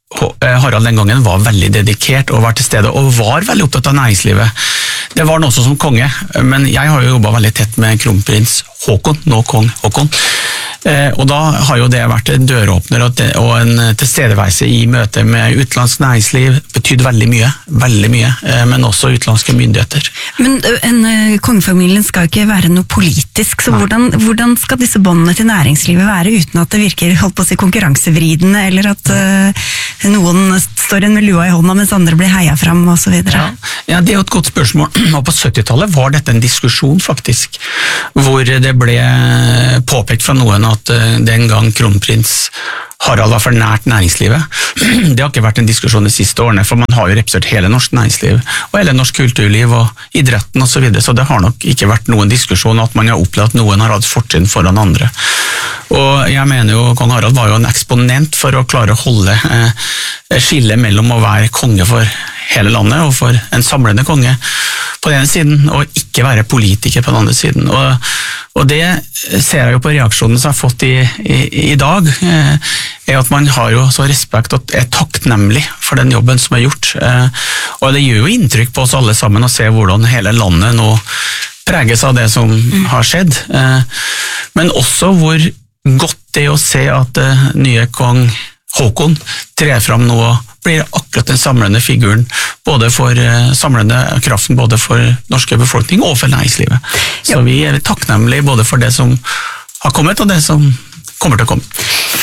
Speaker 5: Harald den gangen var veldig dedikert og var til stede, og var veldig opptatt av næringslivet. Det var han også som konge, men jeg har jo jobbet veldig tett med kronprins Håkon, nå kong Håkon. Og da har jo det vært en døråpner og en tilstedeværelse i møte med utenlandsk næringsliv, betydd veldig mye, men også utenlandske myndigheter.
Speaker 6: Men kongefamilien skal jo ikke være noe politisk, så hvordan skal disse båndene til næringslivet være uten at det virker, holdt på å si, konkurransevridende, eller at noen står med lua i hånda mens andre blir heia fram og så videre?
Speaker 5: Ja, det er jo et godt spørsmål. Og på 70-tallet var dette en diskusjon faktisk, hvor det ble påpekt fra noen at den gang kronprins Harald var for nært næringslivet. Det har ikke vært en diskusjon de siste årene, for man har jo representert hele norsk næringsliv, og hele norsk kulturliv og idretten og så videre, så det har nok ikke vært noen diskusjon at man har opplevd at noen har hatt fortrinn foran andre. Og jeg mener jo, kong Harald var jo en eksponent for å klare å holde skille mellom å være konge for hele landet og for en samlende konge på den ene siden, og ikke være politiker på den andre siden. Og det ser jeg jo på reaksjonen som jeg har fått i dag, er at man har jo så respekt og er takknemlig for den jobben som er gjort. Og det gjør jo inntrykk på oss alle sammen å se hvordan hele landet nå preges av det som har skjedd. Men også hvor godt det er å se at nye kong Håkon trer fram nå og blir akkurat den samlende figuren, både for samlende kraften, både for norske befolkning og for næringslivet. Så vi er takknemlige både for det som har kommet og det som kommer til å komme.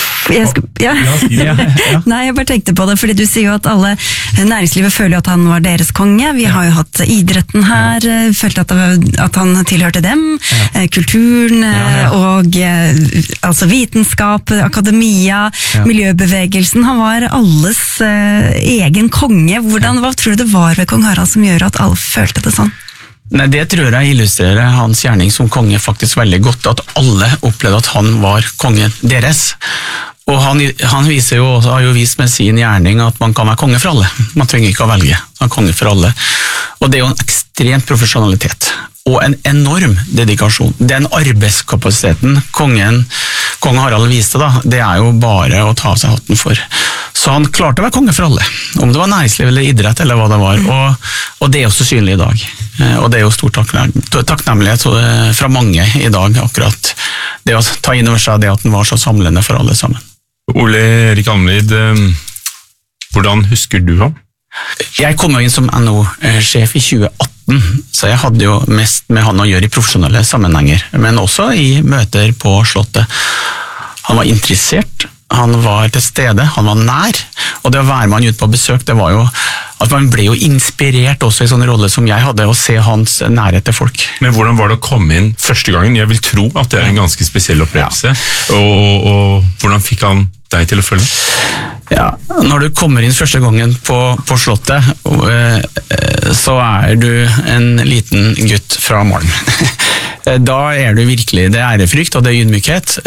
Speaker 6: Nei, jeg bare tenkte på det, fordi du sier jo at alle næringslivet føler at han var deres konge. Vi har jo hatt idretten her, følte at han tilhørte dem, kulturen og altså vitenskap, akademia, miljøbevegelsen. Han var alles egen konge. Hva tror du det var ved kong Harald som gjør at alle følte det sånn?
Speaker 5: Nei, det tror jeg illustrerer hans gjerning som konge faktisk veldig godt, at alle opplevde at han var kongen deres. Og han viser jo, har jo vist med sin gjerning at man kan være konge for alle. Man trenger ikke å velge, han er konge for alle. Og det er jo en ekstremt profesjonalitet, og en enorm dedikasjon. Den arbeidskapasiteten kong Harald viste da, det er jo bare å ta av seg hatten for. Så han klarte å være konge for alle, om det var næringsliv eller idrett eller hva det var, og det er også synlig i dag. Og det er jo stor takknemlighet fra mange i dag, akkurat det å ta inn over seg det at den var så samlende for alle sammen.
Speaker 4: Ole Erik Almlid, hvordan husker du ham?
Speaker 5: Jeg kom jo inn som NHO-sjef i 2018, så jeg hadde jo mest med han å gjøre i profesjonelle sammenhenger, men også i møter på Slottet. Han var interessert, han var til stede, han var nær, og det å være med han ut på besøk, det var jo at man ble jo inspirert også i sånne roller som jeg hadde, å se hans nærhet til folk.
Speaker 4: Men hvordan var det å komme inn første gangen? Jeg vil tro at det er en ganske spesiell opplevelse, og hvordan fikk han deg til å følge?
Speaker 5: Ja, når du kommer inn første gangen på Slottet, så er du en liten gutt fra Malm. Da er du virkelig, det er ærefrykt og det er ydmykhet,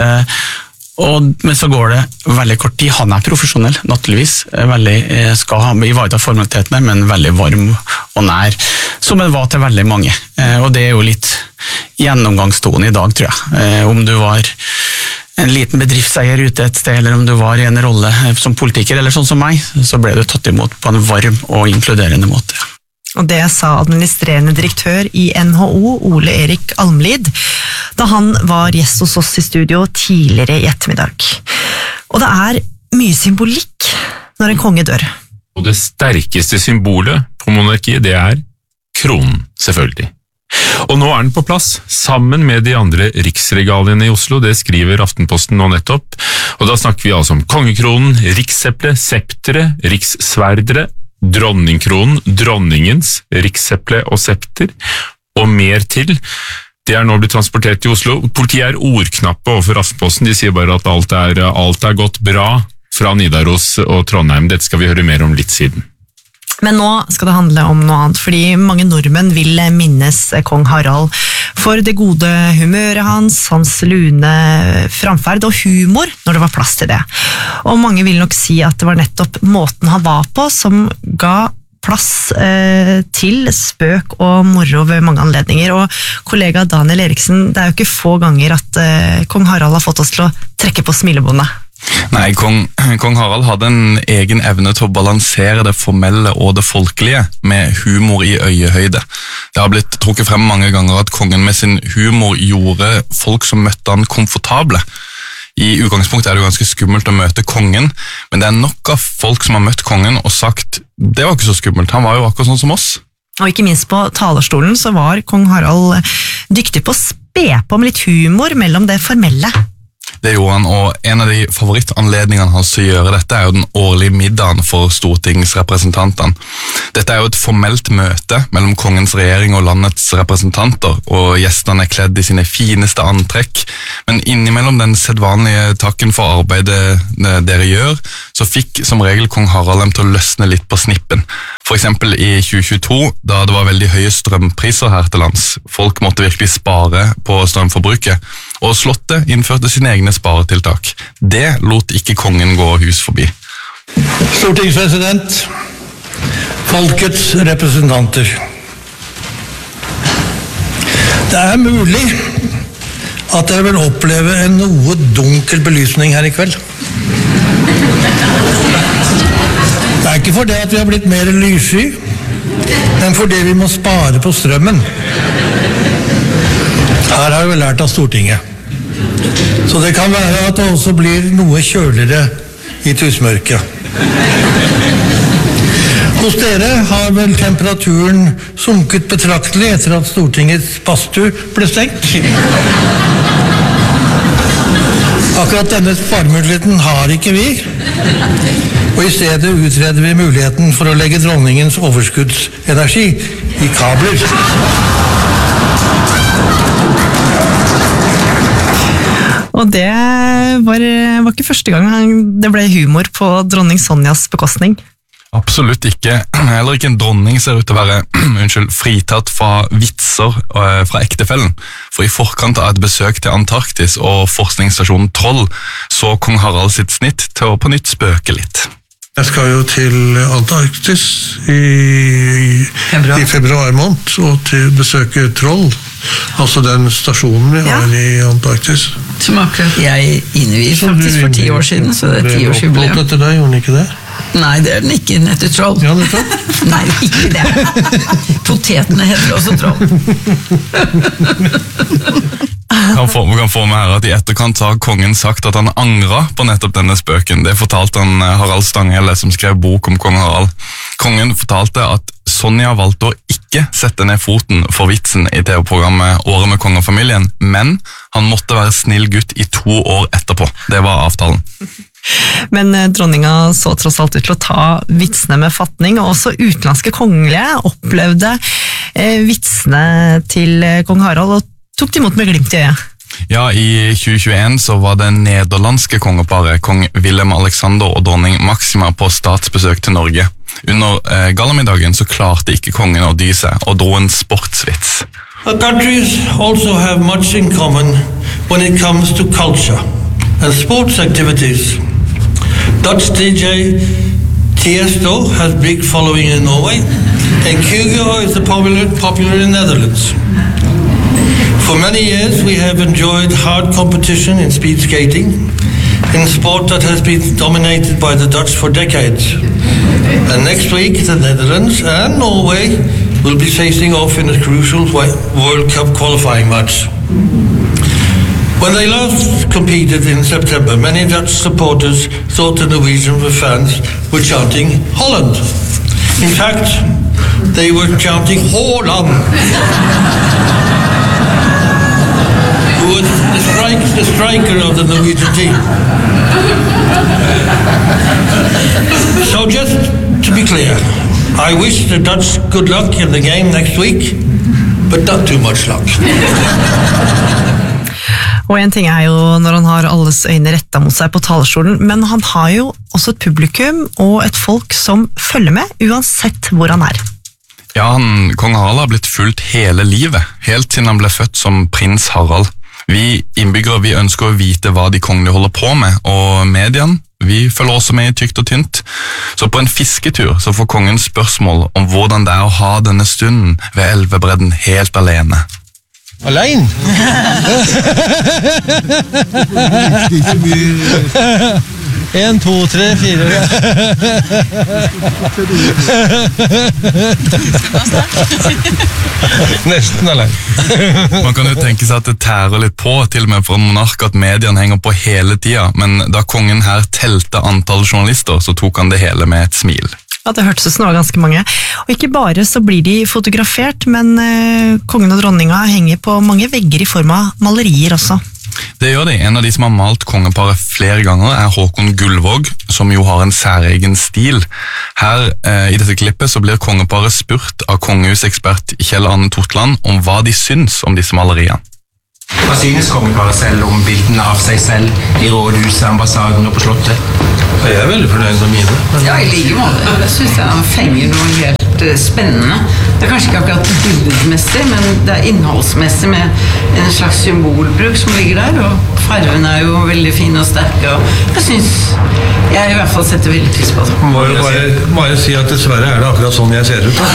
Speaker 5: men så går det veldig kort tid. Han er profesjonell, naturligvis, skal ha ivareta formalitetene, men veldig varm og nær, som det var til veldig mange. Og det er jo litt gjennomgangstone i dag, tror jeg. Om du var en liten bedriftseier ute et sted, eller om du var i en rolle som politiker, eller sånn som meg, så ble du tatt imot på en varm og inkluderende måte.
Speaker 2: Og det sa administrerende direktør i NHO, Ole Erik Almlid, da han var gjest hos oss i studio tidligere i ettermiddag. Og det er mye symbolikk når en konge dør.
Speaker 4: Og det sterkeste symbolet på monarkiet, det er kronen, selvfølgelig. Og nå er den på plass, sammen med de andre riksregaliene i Oslo, det skriver Aftenposten nå nettopp. Og da snakker vi altså om kongekronen, rikseple, septere, rikssverdere, dronningkronen, dronningens rikseple og septer, og mer til. Det er nå blitt transportert til Oslo. Politiet er ordknappe overfor Aftenposten, de sier bare at alt er gått bra fra Nidaros og Trondheim. Dette skal vi høre mer om litt siden.
Speaker 2: Men nå skal det handle om noe annet, fordi mange nordmenn vil minnes kong Harald for det gode humøret hans lune framferd og humor når det var plass til det. Og mange vil nok si at det var nettopp måten han var på som ga plass til spøk og moro ved mange anledninger. Og kollega Daniel Eriksen, det er jo ikke få ganger at kong Harald har fått oss til å trekke på smilebåndet.
Speaker 7: Nei, kong Harald hadde en egen evne til å balansere det formelle og det folkelige med humor i øyehøyde. Det har blitt trukket frem mange ganger at kongen med sin humor gjorde folk som møtte han komfortable. I utgangspunktet det jo ganske skummelt å møte kongen, men det nok av folk som har møtt kongen og sagt, det var ikke så skummelt, han var jo akkurat sånn som oss.
Speaker 2: Og ikke minst på talerstolen så var kong Harald dyktig på å spe på med litt humor mellom det formelle.
Speaker 7: Det gjorde han, og en av de favorittanledningene hans til å gjøre dette jo den årlige middagen for stortingsrepresentantene. Dette jo et formelt møte mellom kongens regjering og landets representanter, og gjestene kledd i sine fineste antrekk, men innimellom den sedvanlige takken for arbeidet dere gjør, så fikk som regel kong Harald dem til å løsne litt på snippen. For eksempel i 2022, da det var veldig høye strømpriser her til lands. Folk måtte virkelig spare på strømforbruket, og Slottet innførte sine egne sparetiltak. Det lot ikke kongen gå hus forbi.
Speaker 22: Stortingspresident, folkets representanter. Det mulig at dere vil oppleve en noe dunkel belysning her i kveld. Det ikke fordi at vi har blitt mer lyssky, men fordi vi må spare på strømmen. Her har vi lært av Stortinget. Så det kan være at det også blir noe kjøligere i tussmørket. Hos dere har vel temperaturen sunket betraktelig etter at Stortingets badstue ble stengt. Akkurat denne sparemuligheten har ikke vi, og i stedet utreder vi muligheten for å legge dronningens overskuddsenergi i kabler.
Speaker 2: Og det var ikke første gang det ble humor på dronning Sonjas bekostning.
Speaker 7: Absolutt ikke. Heller ikke en dronning ser ut til å være fritatt fra vitser fra ektefellen. For i forkant av et besøk til Antarktis og forskningsstasjonen Troll så kong Harald sitt snitt til å på nytt spøke litt.
Speaker 22: Jeg skal jo til Antarktis i februar måned og til besøke Troll, altså den stasjonen vi har i Antarktis.
Speaker 8: Som akkurat jeg innviet faktisk for 10 år siden, så det 10-årsjubileum.
Speaker 22: Ble det etter deg, gjorde den ikke det?
Speaker 8: Nei, det den ikke etter Troll.
Speaker 22: Ja, nettopp.
Speaker 8: Nei, ikke det. Potetene heter også Troll.
Speaker 7: Vi kan få med her at i etterkant har kongen sagt at han angret på nettopp denne spøken. Det fortalte han Harald Stanghelle, som skrev bok om kong Harald. Kongen fortalte at Sonja valgte å ikke sette ned foten for vitsen i TV-programmet Året med kongefamilien, men han måtte være snill gutt i 2 år etterpå. Det var avtalen.
Speaker 2: Men dronninga så tross alt ut til å ta vitsene med fatning, og også utenlandske kongelige opplevde vitsene til kong Harald og tok de imot med glimt i øyet.
Speaker 7: Ja, i 2021 så var det nederlandske kongeparet, kong Willem Alexander og dronning Maxima på statsbesøk til Norge. Under gallamiddagen så klarte ikke kongen å dy seg og dro en sportsvits.
Speaker 22: Countries also have much in common when it comes to culture and sports activities. Dutch DJ Tiesto has big following in Norway, and Kygo is popular in Netherlands. For many years we have enjoyed hard competition in speed skating, in sport that has been dominated by the Dutch for decades. And next week the Netherlands and Norway will be facing off in a crucial World Cup qualifying match. When they last competed in September, many Dutch supporters thought the Norwegian fans were chanting Holland. In fact, they were chanting Holland. Who was the striker of the Norwegian team. So just to be clear, I wish the Dutch good luck in the game next week, but not too much luck.
Speaker 2: Og en ting jo når han har alles øyne rettet mot seg på talerstolen, men han har jo også et publikum og et folk som følger med, uansett hvor han
Speaker 7: Ja, kong Harald har blitt fulgt hele livet, helt siden han ble født som prins Harald. Vi innbyggere vi ønsker å vite hva de kongelige holder på med, og mediene vi følger også med i tykt og tynt. Så på en fisketur så får kongen spørsmål om hvordan det å ha denne stunden ved elvebredden helt alene.
Speaker 22: Alene? 1, 2, 3, 4. Nesten alene.
Speaker 7: Man kan jo tenke seg at det tærer litt på, til og med for en monark, at mediene henger på hele tiden, men da kongen her telte antall journalister, så tok han det hele med et smil.
Speaker 2: Ja, det hørtes ut som det var ganske mange. Og ikke bare så blir de fotografert, men kongen og dronninga henger på mange vegger i form av malerier også.
Speaker 7: Det gjør de. En av de som har malt kongeparet flere ganger er Håkon Gullvåg, som jo har en særegen stil. Her i dette klippet så blir kongeparet spurt av kongehusekspert Kjell Arne Totland om hva de syns om disse maleriene.
Speaker 9: Hva synes kongeparet selv om bildene av seg selv i rådhuset, ambassaden og på slottet?
Speaker 22: Jeg er veldig fornøyd med mine.
Speaker 8: Ja, i like måte. Jeg synes han fenger noe helt spennende. Det er kanskje ikke akkurat bildmessig, men det er innholdsmessig med en slags symbolbruk som ligger der, og farvene er jo veldig fine og sterke, og jeg synes jeg i hvert fall setter veldig pris på det.
Speaker 22: Må jo bare si at dessverre er det akkurat sånn jeg ser ut.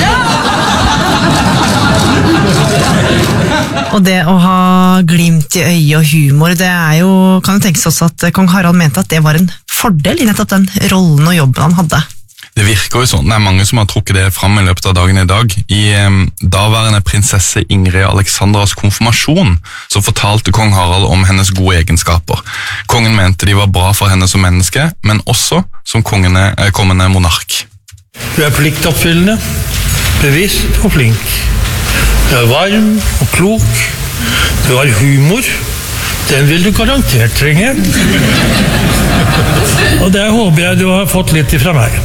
Speaker 2: Og det å ha glimt i øyet og humor, det er jo, kan jo tenkes også at kong Harald mente at det var en fordel i nettopp den rollen og jobben han hadde.
Speaker 7: Det virker jo sånn. Det er mange som har trukket det fram i løpet av dagen i dag. I daværende prinsesse Ingrid Alexandras konfirmasjon så fortalte kong Harald om hennes gode egenskaper. Kongen mente de var bra for henne som menneske, men også som kommende monark.
Speaker 22: Du er pliktoppfyllende, bevisst og flink. Du er varm og klok. Du har humor. Den vil du garantert trenge. Og det håper jeg du har fått litt ifra meg.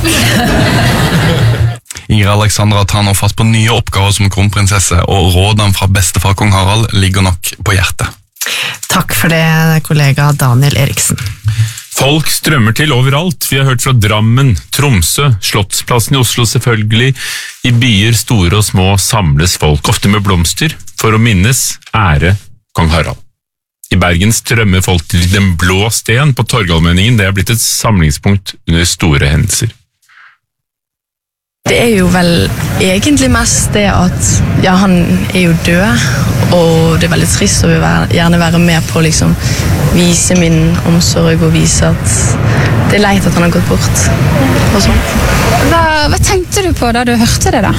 Speaker 7: Ingrid Alexandra tar nå fatt på nye oppgaver som kronprinsesse, og rådene fra bestefar kong Harald ligger nok på hjertet.
Speaker 2: Takk for det, kollega Daniel Eriksen.
Speaker 4: Folk strømmer til overalt. Vi har hørt fra Drammen, Tromsø, Slottsplassen i Oslo selvfølgelig. I byer store og små samles folk, ofte med blomster, for å minnes, ære kong Harald. I Bergen strømmer folk til Den blå sten på Torgallmenningen. Det har blitt et samlingspunkt under store hendelser.
Speaker 10: Det er jo vel egentlig mest det at ja, han er jo død, og det er veldig trist å gjerne være med på å liksom vise min omsorg og vise at det er leit at han har gått bort. Og sånt.
Speaker 21: Hva tenkte du på da du hørte det da?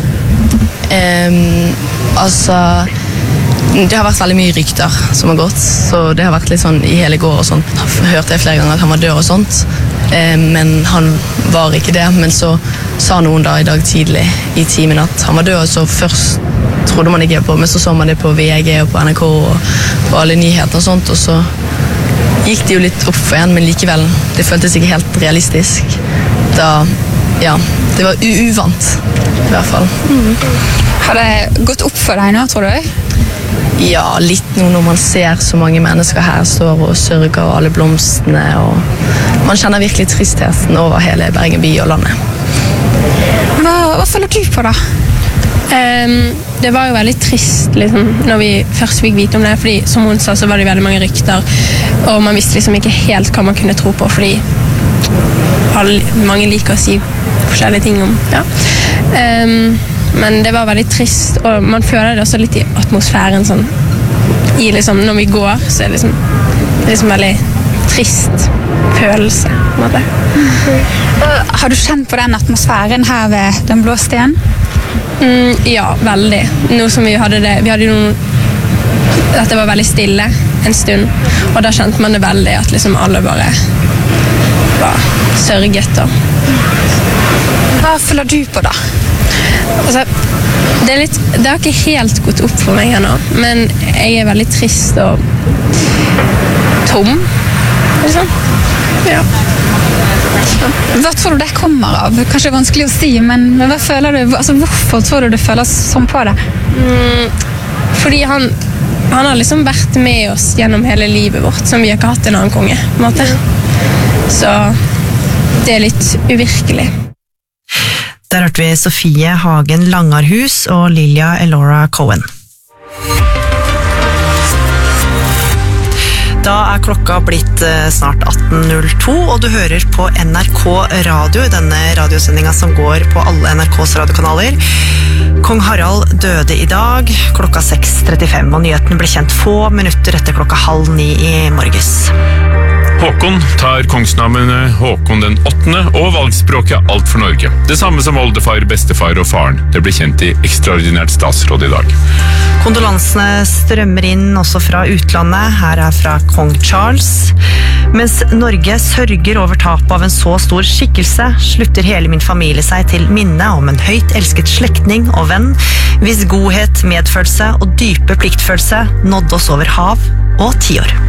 Speaker 10: Det har vært veldig mye rykter som har gått, så det har vært litt sånn i hele går og sånn. Hørte jeg flere ganger at han var død og sånt, men han var ikke det. Men så sa noen da i dag tidlig i timen at han var død, og så først trodde man ikke på, men så man det på VG og på NRK og på alle nyheter og sånt, og så gikk det jo litt opp for en, men likevel, det føltes ikke helt realistisk. Da, ja, det var uvant i hvert fall.
Speaker 21: Har det gått opp for deg nå, tror du?
Speaker 10: Ja, litt nå når man ser så mange mennesker her står og sørger og alle blomstene, og man kjenner virkelig tristheten over hele Bergen by og landet.
Speaker 21: Hva føler du på da?
Speaker 14: Det var jo veldig trist liksom, når vi først fikk vite om det, fordi som hun sa så var det veldig mange rykter, og man visste liksom ikke helt hva man kunne tro på, fordi mange liker å si forskjellige ting om, ja. Men det var veldig trist, og man føler det også litt i atmosfæren sånn, i liksom, når vi går, så er det liksom veldig trist følelse, på en måte.
Speaker 21: Har du kjent på den atmosfæren her ved Den blå sten?
Speaker 14: Ja, veldig. Nå som vi hadde noen, at det var veldig stille en stund, og da kjente man det veldig, at liksom alle bare var sørget da.
Speaker 21: Hva føler du på da?
Speaker 14: Altså, det har ikke helt gått opp for meg ennå, men jeg er veldig trist og tom, liksom. Ja.
Speaker 21: Hva tror du det kommer av? Kanskje vanskelig å si, men hva føler du? Altså, hvorfor tror du det føles sånn på det?
Speaker 14: Fordi han har liksom vært med oss gjennom hele livet vårt, som vi har ikke hatt en annen konge, på en måte. Så det er litt uvirkelig.
Speaker 2: Der hørte vi Sofie Hagen Langarhus og Lilja Elora Cohen. Da er klokka blitt snart 18.02, og du hører på NRK Radio, denne radiosendingen som går på alle NRKs radiokanaler. Kong Harald døde i dag klokka 6:35, og nyheten ble kjent få minutter etter klokka 8:30 i morges.
Speaker 4: Håkon tar kongsnavnet Håkon den 8. og valgspråket Alt for Norge. Det samme som oldefar, bestefar og faren. Det ble kjent i ekstraordinært statsråd i dag.
Speaker 2: Kondolansene strømmer inn også fra utlandet. Her fra kong Charles. Mens Norge sørger over tapet av en så stor skikkelse, slutter hele min familie seg til minne om en høyt elsket slektning og venn, hvis godhet, medfølelse og dype pliktfølelse nådde oss over hav og 10 år.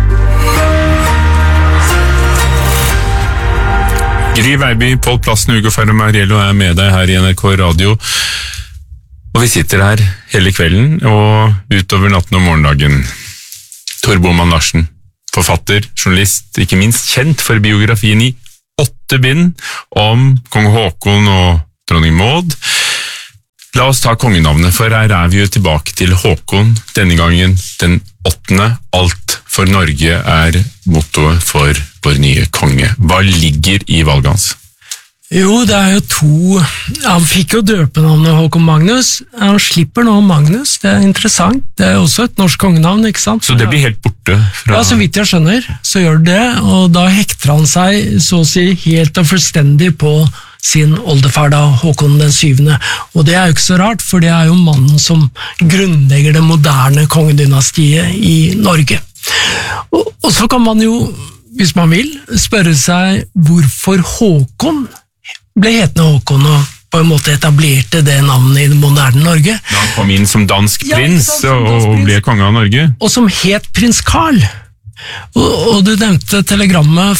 Speaker 4: Gry Veiby, Pål Plassen, Hugo Fermariello med deg her i NRK Radio. Og vi sitter her hele kvelden og utover natten og morgendagen. Tor Boman Larsen, forfatter, journalist, ikke minst kjent for biografien i 8 bind om kong Håkon og dronning Maud. La oss ta kongenavnet, for her vi jo tilbake til Håkon, denne gangen den 8. Alt for Norge mottoet for vår nye konge. Hva ligger i valget hans?
Speaker 11: Jo, det jo 2. Han fikk jo døpenavnet Håkon Magnus. Han slipper nå Magnus, det interessant. Det også et norsk kongenavn, ikke sant?
Speaker 4: Så det blir helt borte?
Speaker 11: Ja, så vidt jeg skjønner, så gjør det, og da hekter han seg, så å si, helt og fullstendig på sin oldefar da, Håkon den 7. Og det jo ikke så rart, for det jo mannen som grunnlegger det moderne kongedynastiet i Norge. Og så kan man jo, hvis man vil, spørre seg hvorfor Håkon ble hetende Håkon og på en måte etablerte det navnet i det moderne Norge.
Speaker 4: Da han kom inn som dansk prins og ble konge av Norge.
Speaker 11: Og som het prins Karl. Og du nevnte telegrammet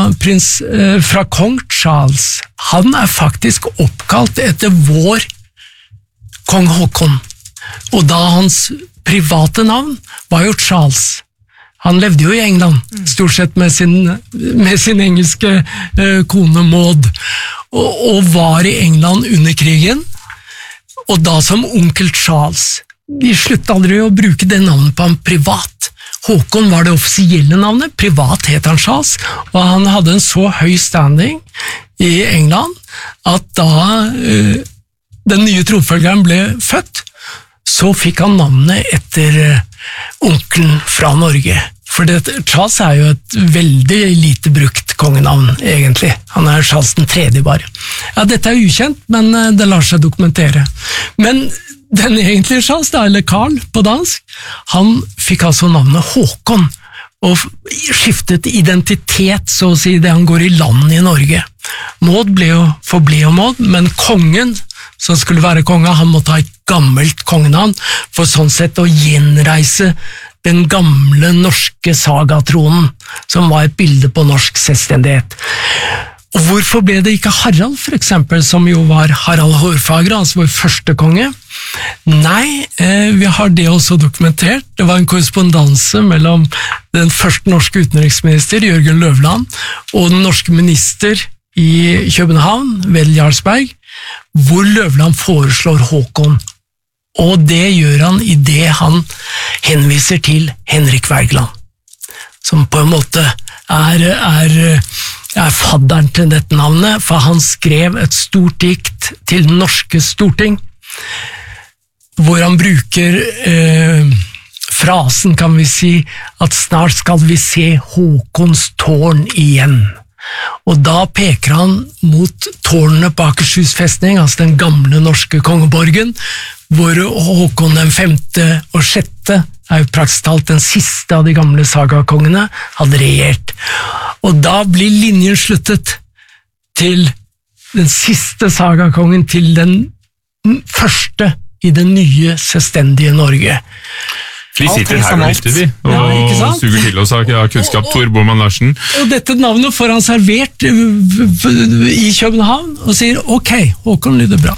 Speaker 11: fra kong Charles. Han faktisk oppkalt etter vår kong Håkon. Og da hans private navn var jo Charles. Han levde jo i England, stort sett med sin engelske kone Maud, og var i England under krigen, og da som onkel Charles. De sluttet aldri å bruke det navnet på han privat. Håkon var det offisielle navnet, privat het han Charles, og han hadde en så høy standing i England, at da den nye tronfølgeren ble født, så fikk han navnet etter onkelen fra Norge. For Charles jo et veldig lite brukt kongenavn, egentlig. Han Charles den 3. bare. Ja, dette ukjent, men det lar seg dokumentere. Men den egentlige Charles, eller Karl på dansk, han fikk altså navnet Håkon, og skiftet identitet, så å si, det han går i land i Norge. Maud forble jo Maud, men kongen som skulle være konge, han måtte ha et gammelt kongenavn, for sånn sett å gjenreise den gamle norske sagatronen, som var et bilde på norsk selvstendighet. Og hvorfor ble det ikke Harald, for eksempel, som jo var Harald Hårfagre, altså vår første konge? Nei, vi har det også dokumentert. Det var en korrespondanse mellom den første norske utenriksminister, Jørgen Løvland, og den norske minister i København, Wedel Jarlsberg, hvor Løvland foreslår Håkon. Og det gjør han i det han henviser til Henrik Wergeland, som på en måte fadderen til dette navnet, for han skrev et stort dikt til det norske storting, hvor han bruker frasen, kan vi si, at snart skal vi se Håkons tårn igjen. Og da peker han mot tårnene på Akershus festning, altså den gamle norske kongeborgen, hvor Håkon den 5. og 6. jo praktisk talt den siste av de gamle sagakongene, hadde regjert. Og da blir linjen sluttet til den siste sagakongen, til den første i det nye selvstendige Norge.
Speaker 4: Vi sitter her og lytter, vi, og suger til oss av kunnskap. Tor Boman Larsen.
Speaker 11: Og dette navnet får han servert i København, og sier, ok, Håkon lyder bra.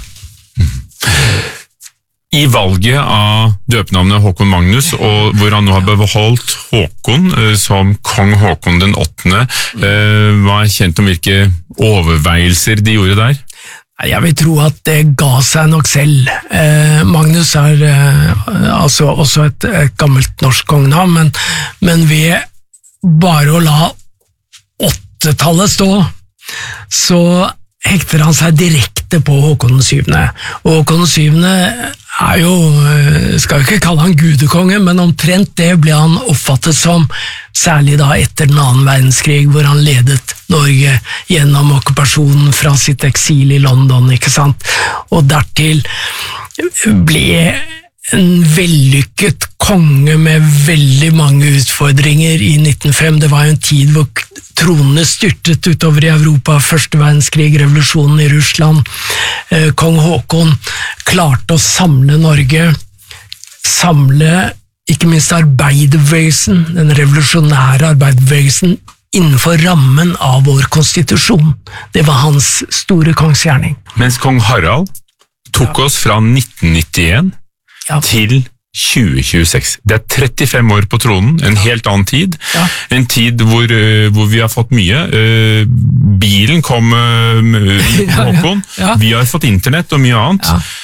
Speaker 4: I valget av døpenavnet Håkon Magnus, og hvor han nå har beholdt Håkon som kong Håkon den 8., hva kjent om hvilke overveielser de gjorde der?
Speaker 11: Jeg vil tro at det ga seg nok selv. Magnus altså også et gammelt norsk kongenavn, men ved bare å la 8-tallet stå, så hekter han seg direkte på Håkon den 7. Og Håkon den 7. er jo, skal jo ikke kalle han gudekonge, men omtrent det ble han oppfattet som, særlig da etter den annen verdenskrig, hvor han ledet Norge gjennom okkupasjonen fra sitt eksil i London, ikke sant? Og dertil ble en vellykket konge med veldig mange utfordringer i 1905. Det var jo en tid hvor tronene styrtet utover i Europa, første verdenskrig, revolusjonen i Russland. Kong Håkon klarte å samle Norge, samle ikke minst arbeiderbevegelsen, den revolusjonære arbeiderbevegelsen, innenfor rammen av vår konstitusjon. Det var hans store kongsgjerning.
Speaker 4: Mens kong Harald tok oss fra 1991 til 2026. Det 35 år på tronen, en helt annen tid. En tid hvor vi har fått mye. Bilen kom med Håkon. Vi har fått internett og mye annet.